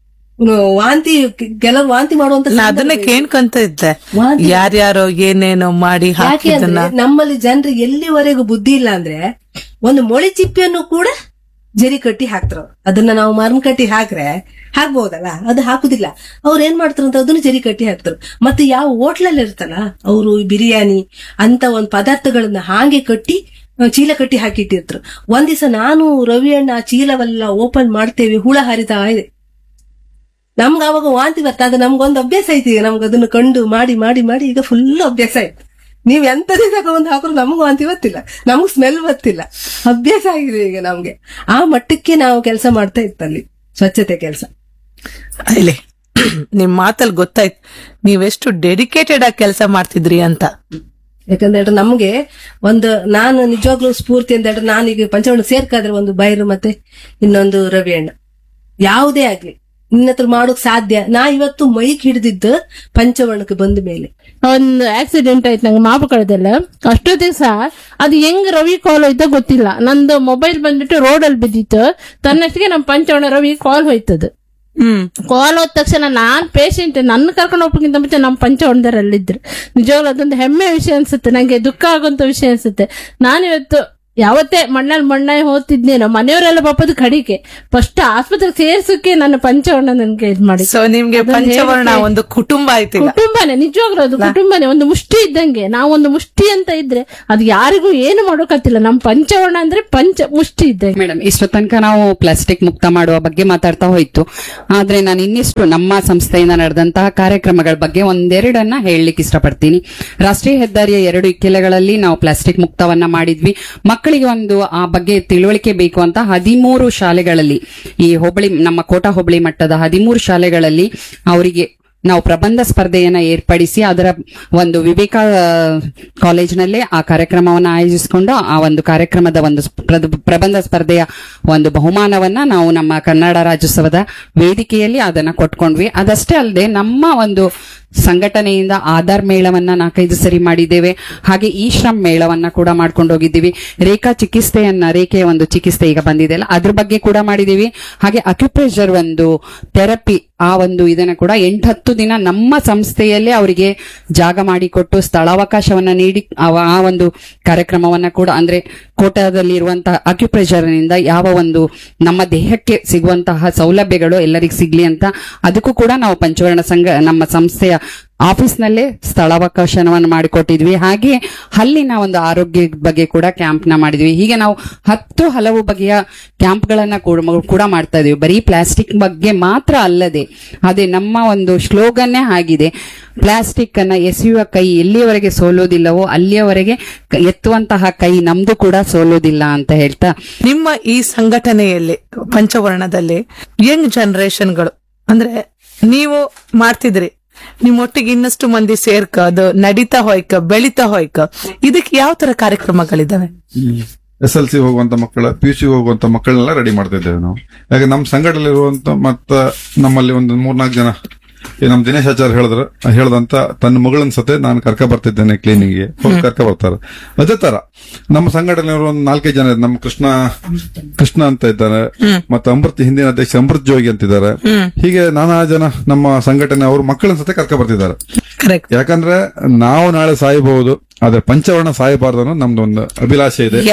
ಕೆಲವು ವಾಂತಿ ಮಾಡುವಂತ ಅದನ್ನೇ ಕೇಳ್ಕೊಂತ ಇದ್ದೆ, ಯಾರ್ಯಾರೋ ಏನೇನೋ ಮಾಡಿ ಹಾಕಿದನ್ನ. ನಮ್ಮಲ್ಲಿ ಜನರಿಗೆ ಎಲ್ಲಿವರೆಗೂ ಬುದ್ಧಿ ಇಲ್ಲ ಅಂದ್ರೆ, ಒಂದು ಮೊಳೆ ಚಿಪ್ಪೆಯನ್ನು ಕೂಡ ಜರಿ ಕಟ್ಟಿ ಹಾಕ್ತಾರ. ಅದನ್ನ ನಾವು ಮರನ್ ಕಟ್ಟಿ ಹಾಕ್ಬಹುದಲ್ಲ, ಅದು ಹಾಕುದಿಲ್ಲ. ಅವ್ರು ಏನ್ ಮಾಡ್ತಾರಂತ ಅದನ್ನ ಜರಿ ಕಟ್ಟಿ ಹಾಕ್ತಾರ. ಮತ್ತೆ ಯಾವ ಹೋಟ್ಲಲ್ಲಿ ಇರ್ತಲ್ಲ, ಅವರು ಬಿರಿಯಾನಿ ಅಂತ ಒಂದ್ ಪದಾರ್ಥಗಳನ್ನ ಹಾಗೆ ಕಟ್ಟಿ ಚೀಲ ಕಟ್ಟಿ ಹಾಕಿಟ್ಟಿರ್ತಾರೆ. ಒಂದ್ ದಿವಸ ನಾನು ರವಿ ಅಣ್ಣ ಆ ಚೀಲವೆಲ್ಲ ಓಪನ್ ಮಾಡ್ತೇವೆ, ಹುಳ ಹರಿತಾ ಇದೆ. ನಮ್ಗೆ ಅವಾಗ ವಾಂತಿ ಬರ್ತಾ, ಅದು ನಮ್ಗೊಂದು ಅಭ್ಯಾಸ ಐತಿ. ನಮ್ಗೆ ಅದನ್ನ ಕಂಡು ಮಾಡಿ ಮಾಡಿ ಮಾಡಿ ಈಗ ಫುಲ್ ಅಭ್ಯಾಸ ಆಯ್ತು. ನೀವ್ ಎಂತದೇ ತಗೊಂಡ್ ಹಾಕಿದ್ರು ನಮಗೂ ವಾಂತಿ ಗೊತ್ತಿಲ್ಲ, ನಮಗ್ ಸ್ಮೆಲ್ ಗೊತ್ತಿಲ್ಲ, ಅಭ್ಯಾಸ ಆಗಿದೆ ಈಗ ನಮ್ಗೆ. ಆ ಮಟ್ಟಕ್ಕೆ ನಾವು ಕೆಲಸ ಮಾಡ್ತಾ ಇತ್ತಲ್ಲಿ ಸ್ವಚ್ಛತೆ ಕೆಲಸ. ಇಲ್ಲಿ ನಿಮ್ ಮಾತಲ್ಲಿ ಗೊತ್ತಾಯ್ತು ನೀವೆಷ್ಟು ಡೆಡಿಕೇಟೆಡ್ ಆಗಿ ಕೆಲಸ ಮಾಡ್ತಿದ್ರಿ ಅಂತ. ಯಾಕಂದ್ರೆ ನಮ್ಗೆ ನಾನು ನಿಜವಾಗ್ಲೂ ಸ್ಫೂರ್ತಿ ಅಂತ ಹೇಳಿದ್ರೆ, ನಾನೀಗ ಪಂಚವರ್ಣ ಸೇರ್ಕಾದ್ರೆ ಒಂದು ಬೈರು ಮತ್ತೆ ಇನ್ನೊಂದು ರವಿ ಅಣ್ಣ, ಯಾವುದೇ ಆಗ್ಲಿ ನಿನ್ನ ಹತ್ರ ಮಾಡೋಕ್ ಸಾಧ್ಯ. ನಾ ಇವತ್ತು ಮೈಕ್ ಹಿಡಿದಿದ್ದು ಪಂಚವರ್ಣಕ್ಕೆ ಬಂದ ಮೇಲೆ. ಒಂದು ಆಕ್ಸಿಡೆಂಟ್ ಆಯ್ತು ನಂಗೆ ಮಾಪುಕಳದಲ್ಲ. ಅಷ್ಟೊತ್ತಿಗೆ ಸಹ ಅದು ಹೆಂಗ್ ರವಿ ಕಾಲ್ ಹೋಯ್ತ ಗೊತ್ತಿಲ್ಲ. ನಂದು ಮೊಬೈಲ್ ಬಂದ್ಬಿಟ್ಟು ರೋಡಲ್ಲಿ ಬಿದ್ದಿತ್ತು. ತನ್ನಷ್ಟಿಗೆ ನಮ್ ಪಂಚವರ್ಣ ರವಿ ಕಾಲ್ ಹೋಯ್ತದ. ಕಾಲ್ ಹೋದ ತಕ್ಷಣ ನಾನ್ ಪೇಷಂಟ್, ನನ್ನ ಕರ್ಕೊಂಡು ಹೋಗ್ಬೇಕಿಂತ ಮುಂಚೆ ನಮ್ ಪಂಚವರ್ಣದರಲ್ಲಿದ್ರು. ನಿಜವಾಗ್ಲೂ ಅದೊಂದು ಹೆಮ್ಮೆ ವಿಷಯ ಅನ್ಸುತ್ತೆ, ನಂಗೆ ದುಃಖ ಆಗುವಂತ ವಿಷಯ ಅನ್ಸುತ್ತೆ. ನಾನಿವತ್ತು ಯಾವತ್ತೇ ಮಣ್ಣಾಯಿ ಹೋಗ್ತಿದ್ನೇನೋ ಮನೆಯವರೆಲ್ಲ ಪಾಪದ ಕಡಿಕೆ ಫಸ್ಟ್ ಆಸ್ಪತ್ರೆಗೆ ಸೇರ್ಸಕ್ಕೆ ನನ್ನ ಪಂಚವರ್ಣ ನನ್ಗೆ ಇದ್ ಮಾಡಿ. ಸೊ ನಿಮ್ಗೆ ಪಂಚವರ್ಣ ಒಂದು ಕುಟುಂಬ ಆಯ್ತು. ಕುಟುಂಬನೇ, ನಿಜವಾಗ್ಲೂ ಅದು ಕುಟುಂಬನೇ, ಒಂದು ಮುಷ್ಟಿ ಇದ್ದಂಗೆ. ನಾವೊಂದು ಮುಷ್ಟಿ ಅಂತ ಇದ್ರೆ ಅದು ಯಾರಿಗೂ ಏನು ಮಾಡೋಕತ್ತಿಲ್ಲ. ನಮ್ ಪಂಚವರ್ಣ ಅಂದ್ರೆ ಪಂಚ ಮುಷ್ಟಿ ಇದ್ದಂಗೆ. ಮೇಡಮ್, ಇಷ್ಟು ತನಕ ನಾವು ಪ್ಲಾಸ್ಟಿಕ್ ಮುಕ್ತ ಮಾಡುವ ಬಗ್ಗೆ ಮಾತಾಡ್ತಾ ಹೋಯ್ತು. ಆದ್ರೆ ನಾನು ಇನ್ನಿಷ್ಟು ನಮ್ಮ ಸಂಸ್ಥೆಯಿಂದ ನಡೆದಂತಹ ಕಾರ್ಯಕ್ರಮಗಳ ಬಗ್ಗೆ ಒಂದೆರಡನ್ನ ಹೇಳಲಿಕ್ಕೆ ಇಷ್ಟಪಡ್ತೀನಿ. ರಾಷ್ಟ್ರೀಯ ಹೆದ್ದಾರಿಯ 2 ಇಕ್ಕೆಲೆಗಳಲ್ಲಿ ನಾವು ಪ್ಲಾಸ್ಟಿಕ್ ಮುಕ್ತವನ್ನ ಮಾಡಿದ್ವಿ. ಮಕ್ಕಳಿಗೆ ಒಂದು ಆ ಬಗ್ಗೆ ತಿಳುವಳಿಕೆ ಬೇಕು ಅಂತ 13 ಶಾಲೆಗಳಲ್ಲಿ, ಈ ಹೋಬಳಿ ನಮ್ಮ ಕೋಟ ಹೋಬಳಿ ಮಟ್ಟದ 13 ಶಾಲೆಗಳಲ್ಲಿ ಅವರಿಗೆ ನಾವು ಪ್ರಬಂಧ ಸ್ಪರ್ಧೆಯನ್ನ ಏರ್ಪಡಿಸಿ ಅದರ ಒಂದು ವಿವೇಕ ಕಾಲೇಜಿನಲ್ಲೇ ಆ ಕಾರ್ಯಕ್ರಮವನ್ನು ಆಯೋಜಿಸಿಕೊಂಡು ಆ ಒಂದು ಕಾರ್ಯಕ್ರಮದ ಒಂದು ಪ್ರಬಂಧ ಸ್ಪರ್ಧೆಯ ಒಂದು ಬಹುಮಾನವನ್ನ ನಾವು ನಮ್ಮ ಕನ್ನಡ ರಾಜ್ಯೋತ್ಸವದ ವೇದಿಕೆಯಲ್ಲಿ ಅದನ್ನ ಕೊಟ್ಕೊಂಡ್ವಿ. ಅದಷ್ಟೇ ಅಲ್ಲದೆ ನಮ್ಮ ಒಂದು ಸಂಘಟನೆಯಿಂದ ಆಧಾರ್ ಮೇಳವನ್ನ 4-5 ಸರಿ ಮಾಡಿದ್ದೇವೆ. ಹಾಗೆ ಈ ಶ್ರಮ್ ಮೇಳವನ್ನ ಕೂಡ ಮಾಡ್ಕೊಂಡು ಹೋಗಿದ್ದೀವಿ. ರೇಖೆಯ ಒಂದು ಚಿಕಿತ್ಸೆ ಈಗ ಬಂದಿದೆ ಅಲ್ಲ, ಅದ್ರ ಬಗ್ಗೆ ಕೂಡ ಮಾಡಿದೀವಿ. ಹಾಗೆ ಅಕ್ಯುಪ್ರೆಷರ್ ಒಂದು ಥೆರಪಿ, ಆ ಒಂದು ಇದನ್ನ ಕೂಡ 8-10 ದಿನ ನಮ್ಮ ಸಂಸ್ಥೆಯಲ್ಲೇ ಅವರಿಗೆ ಜಾಗ ಮಾಡಿಕೊಟ್ಟು ಸ್ಥಳಾವಕಾಶವನ್ನ ನೀಡಿ ಆ ಒಂದು ಕಾರ್ಯಕ್ರಮವನ್ನ ಕೂಡ, ಅಂದ್ರೆ ಕೋಟಾದಲ್ಲಿ ಇರುವಂತಹ ಅಕ್ಯುಪ್ರೆಷರ್ ನಿಂದ ಯಾವ ಒಂದು ನಮ್ಮ ದೇಹಕ್ಕೆ ಸಿಗುವಂತಹ ಸೌಲಭ್ಯಗಳು ಎಲ್ಲರಿಗೂ ಸಿಗ್ಲಿ ಅಂತ ಅದಕ್ಕೂ ಕೂಡ ನಾವು ಪಂಚವರ್ಣ ಸಂಘ ನಮ್ಮ ಸಂಸ್ಥೆಯ ಆಫೀಸ್ನಲ್ಲೇ ಸ್ಥಳಾವಕಾಶವನ್ನು ಮಾಡಿಕೊಟ್ಟಿದ್ವಿ. ಹಾಗೆ ಅಲ್ಲಿನ ಒಂದು ಆರೋಗ್ಯ ಬಗ್ಗೆ ಕೂಡ ಕ್ಯಾಂಪ್ ನ ಮಾಡಿದ್ವಿ. ಹೀಗೆ ನಾವು 10 ಹಲವು ಬಗೆಯ ಕ್ಯಾಂಪ್ಗಳನ್ನ ಕೂಡ ಮಾಡ್ತಾ ಇದೀವಿ. ಬರೀ ಪ್ಲಾಸ್ಟಿಕ್ ಬಗ್ಗೆ ಮಾತ್ರ ಅಲ್ಲದೆ, ಅದೇ ನಮ್ಮ ಒಂದು ಸ್ಲೋಗನ್ನೇ ಆಗಿದೆ, ಪ್ಲಾಸ್ಟಿಕ್ ಅನ್ನ ಎಸೆಯುವ ಕೈ ಎಲ್ಲಿಯವರೆಗೆ ಸೋಲೋದಿಲ್ಲವೋ ಅಲ್ಲಿಯವರೆಗೆ ಎತ್ತುವಂತಹ ಕೈ ನಮ್ದು ಕೂಡ ಸೋಲೋದಿಲ್ಲ ಅಂತ ಹೇಳ್ತಾ, ನಿಮ್ಮ ಈ ಸಂಘಟನೆಯಲ್ಲಿ ಪಂಚವರ್ಣದಲ್ಲಿ ಯಂಗ್ ಜನರೇಷನ್ಗಳು ಅಂದ್ರೆ ನೀವು ಮಾಡ್ತಿದ್ರಿ, ನಿಮ್ಮೊಟ್ಟಿಗೆ ಇನ್ನಷ್ಟು ಮಂದಿ ಸೇರ್ಕ, ಅದು ನಡೀತಾ ಹೋಯ್ಕ, ಬೆಳಿತಾ ಹೋಯ್ಕ, ಇದಕ್ಕೆ ಯಾವ ತರ ಕಾರ್ಯಕ್ರಮಗಳಿದಾವೆ? SLC ಹೋಗುವಂತ ಮಕ್ಕಳ, PUC ಹೋಗುವಂತ ಮಕ್ಕಳನ್ನೆಲ್ಲ ರೆಡಿ ಮಾಡ್ತಾ ಇದ್ದೇವೆ ನಾವು. ಯಾಕೆ ನಮ್ಮ ಸಂಘಟನೆಯಲ್ಲಿರುವಂತ ಮತ್ತ ನಮ್ಮಲ್ಲಿ ಒಂದು 3-4 ಜನ, ನಮ್ ದಿನೇಶ್ ಆಚಾರ್ಯ ಹೇಳ್ದಂತ ತನ್ನ ಮಗಳನ್ನ ಸತೆ ನಾನು ಕರ್ಕ ಬರ್ತಿದ್ದೇನೆ ಕ್ಲೀನಿಂಗ್ಗೆ, ಹೋಗಿ ಕರ್ಕ ಬರ್ತಾರೆ. ಅದೇ ತರ ನಮ್ಮ ಸಂಘಟನೆಯವರು ಒಂದು 4-5 ಜನ, ನಮ್ಮ ಕೃಷ್ಣ ಅಂತ ಇದ್ದಾರೆ, ಮತ್ತೆ ಹಿಂದಿನ ಅಧ್ಯಕ್ಷ ಅಮೃತ್ ಜೋಗಿ ಅಂತಿದ್ದಾರೆ. ಹೀಗೆ ನಾನಾ ಜನ ನಮ್ಮ ಸಂಘಟನೆ ಅವರು ಮಕ್ಕಳನ್ನ ಸತೆ ಕರ್ಕ ಬರ್ತಿದ್ದಾರೆ. ಯಾಕಂದ್ರೆ ನಾವು ನಾಳೆ ಸಾಯಬಹುದು, ಆದ್ರೆ ಪಂಚವರ್ಣ ಸಾಯಬಾರ್ದು ಅನ್ನೋ ನಮ್ದು ಒಂದು ಅಭಿಲಾಷೆ ಇದೆ.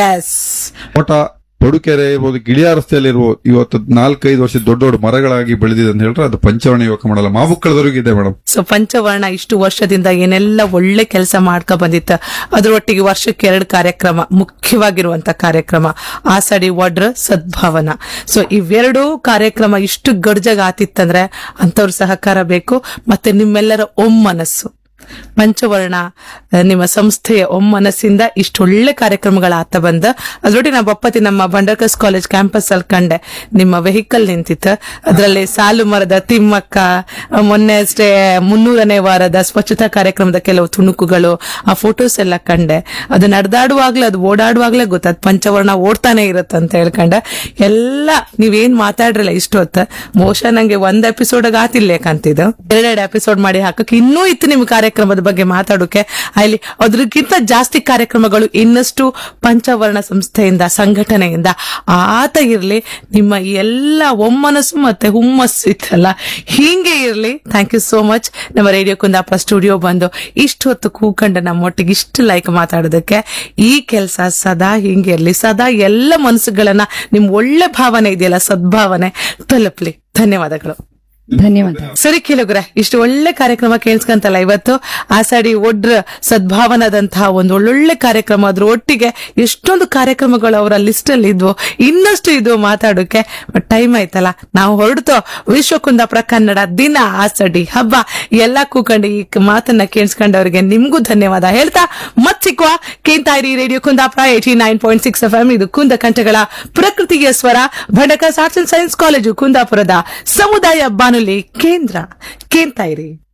ಓಟ ತೊಡುಕೆರೆ ಇರ್ಬೋದು, ಗಿಳಿಯ ರಸ್ತೆಯಲ್ಲಿ ಇರ್ಬೋದು, ಇವತ್ತು 4-5 ವರ್ಷ ದೊಡ್ಡ ಮರಗಳಾಗಿ ಬೆಳೆದಿದೆ ಅಂತ ಹೇಳಿದ್ರೆ ಅದು ಪಂಚವರ್ಣ ಯುವಕ ಮಂಡಲ ಮಾವುಕ್ಕಳದವರೆಗೂ ಇದೆ ಮೇಡಮ್. ಸೊ ಪಂಚವರ್ಣ ಇಷ್ಟು ವರ್ಷದಿಂದ ಏನೆಲ್ಲ ಒಳ್ಳೆ ಕೆಲಸ ಮಾಡ್ಕೊ ಬಂದಿತ್ತ, ಅದ್ರೊಟ್ಟಿಗೆ ವರ್ಷಕ್ಕೆ 2 ಕಾರ್ಯಕ್ರಮ, ಮುಖ್ಯವಾಗಿರುವಂತ ಕಾರ್ಯಕ್ರಮ ಆಸಡಿ ವಡ್ರ ಸದ್ಭಾವನಾ. ಸೊ ಇವೆರಡೂ ಕಾರ್ಯಕ್ರಮ ಇಷ್ಟು ಗಡ್ಜಾಗ ಆತಿತ್ತಂದ್ರೆ ಅಂತವ್ರ ಸಹಕಾರ ಬೇಕು, ಮತ್ತೆ ನಿಮ್ಮೆಲ್ಲರ ಒಮ್ಮನಸ್ಸು. ಪಂಚವರ್ಣ ನಿಮ್ಮ ಸಂಸ್ಥೆಯ ಒಮ್ಮನಸ್ಸಿಂದ ಇಷ್ಟೊಳ್ಳೆ ಕಾರ್ಯಕ್ರಮಗಳಾಗ್ತಾ ಬಂದ. ಅದ್ರೊಟ್ಟಿಗೆ ನಾ ಬಪ್ಪತಿ ನಮ್ಮ ಬಂಡರ್ಕಸ್ ಕಾಲೇಜ್ ಕ್ಯಾಂಪಸ್ ಅಲ್ಲಿ ಕಂಡೆ ನಿಮ್ಮ ವೆಹಿಕಲ್ ನಿಂತಿತ್ತು. ಅದರಲ್ಲಿ ಸಾಲು ಮರದ ತಿಮ್ಮಕ್ಕ, ಮೊನ್ನೆ ಅಷ್ಟೇ 300ನೇ ವಾರದ ಸ್ವಚ್ಛತಾ ಕಾರ್ಯಕ್ರಮದ ಕೆಲವು ತುಣುಕುಗಳು, ಆ ಫೋಟೋಸ್ ಎಲ್ಲ ಕಂಡೆ. ಅದು ನಡೆದಾಡುವಾಗ್ಲೇ, ಅದು ಓಡಾಡುವಾಗ್ಲೇ ಗೊತ್ತಾದ್ ಪಂಚವರ್ಣ ಓಡ್ತಾನೆ ಇರತ್ತಂತ ಹೇಳ್ಕೊಂಡೆ. ಎಲ್ಲ ನೀವೇನ್ ಮಾತಾಡ್ರಲ್ಲ ಇಷ್ಟು ಹೊತ್ತ, ಬಹುಶಃ ನಂಗೆ 1 ಎಪಿಸೋಡ್ ಆತಿಲ್ಲೇಕಂತಿದ್ದು 2 ಎಪಿಸೋಡ್ ಮಾಡಿ ಹಾಕಕ್ಕೆ ಇನ್ನೂ ಇತ್ತು ನಿಮ್ ಕಾರ್ಯಕ್ರಮದ ಬಗ್ಗೆ ಮಾತಾಡೋಕೆ. ಅಲ್ಲಿ ಅದ್ರಕ್ಕಿಂತ ಜಾಸ್ತಿ ಕಾರ್ಯಕ್ರಮಗಳು ಇನ್ನಷ್ಟು ಪಂಚವರ್ಣ ಸಂಸ್ಥೆಯಿಂದ, ಸಂಘಟನೆಯಿಂದ ಆತ ಇರ್ಲಿ. ನಿಮ್ಮ ಎಲ್ಲ ಒಮ್ಮನಸ್ಸು ಮತ್ತೆ ಹುಮ್ಮಸ್ಸು ಇತ್ತಲ್ಲ, ಹೀಗೆ ಇರ್ಲಿ. ಥ್ಯಾಂಕ್ ಯು ಸೋ ಮಚ್ ನಮ್ಮ ರೇಡಿಯೋ ಕುಂದಾಪುರ ಸ್ಟುಡಿಯೋ ಬಂದು ಇಷ್ಟು ಹೊತ್ತು ಕೂಕಂಡ ನಮ್ಮೊಟ್ಟಿಗೆ ಇಷ್ಟು ಲೈಕ್ ಮಾತಾಡೋದಕ್ಕೆ. ಈ ಕೆಲಸ ಸದಾ ಹಿಂಗೆ ಇರ್ಲಿ, ಸದಾ ಎಲ್ಲ ಮನಸ್ಸುಗಳನ್ನ ನಿಮ್ ಒಳ್ಳೆ ಭಾವನೆ ಇದೆಯಲ್ಲ, ಸದ್ಭಾವನೆ ತಲುಪ್ಲಿ. ಧನ್ಯವಾದಗಳು. ಧನ್ಯವಾದ. ಸರಿ ಕೇಳುಗ್ರೆ, ಇಷ್ಟು ಒಳ್ಳೆ ಕಾರ್ಯಕ್ರಮ ಕೇಳಿಸ್ಕಂತಲ್ಲ ಇವತ್ತು. ಆಸಾಡಿ ಒಡ್ರ ಸದ್ಭಾವನದಂತಹ ಒಂದು ಒಳ್ಳೊಳ್ಳೆ ಕಾರ್ಯಕ್ರಮ, ಅದ್ರ ಒಟ್ಟಿಗೆ ಎಷ್ಟೊಂದು ಕಾರ್ಯಕ್ರಮಗಳು ಅವರ ಲಿಸ್ಟ್ ಅಲ್ಲಿ ಇದ್ವು, ಇನ್ನಷ್ಟು ಇದ್ವು ಮಾತಾಡೋಕೆ. ಬಟ್ ಟೈಮ್ ಆಯ್ತಲ್ಲ, ನಾವು ಹೊರಡ್ತೋ. ವಿಶ್ವ ಕುಂದಾಪುರ ಕನ್ನಡ ದಿನ, ಆಸಡಿ ಹಬ್ಬ ಎಲ್ಲ ಕೂಕೊಂಡು ಈ ಮಾತನ್ನ ಕೇಳಿಸ್ಕೊಂಡವ್ರಿಗೆ ನಿಮ್ಗೂ ಧನ್ಯವಾದ ಹೇಳ್ತಾ ಮತ್ ಸಿಕ್ಕುವ. ಕೇಳ್ತಾ ಇರಿ ರೇಡಿಯೋ ಕುಂದಾಪುರ 89.6 FM. ಇದು ಕುಂದ ಕಂಠಗಳ ಪ್ರಕೃತಿಯ ಸ್ವರ. ಬಂಡರ್ಕಸ್ ಆರ್ಟ್ಸ್ ಅಂಡ್ ಸೈನ್ಸ್ ಕಾಲೇಜು ಕುಂದಾಪುರದ ಸಮುದಾಯ ಬಾನುಲಿ ಕೇಂದ್ರ. ಕೇಳ್ತಾ ಇರಿ.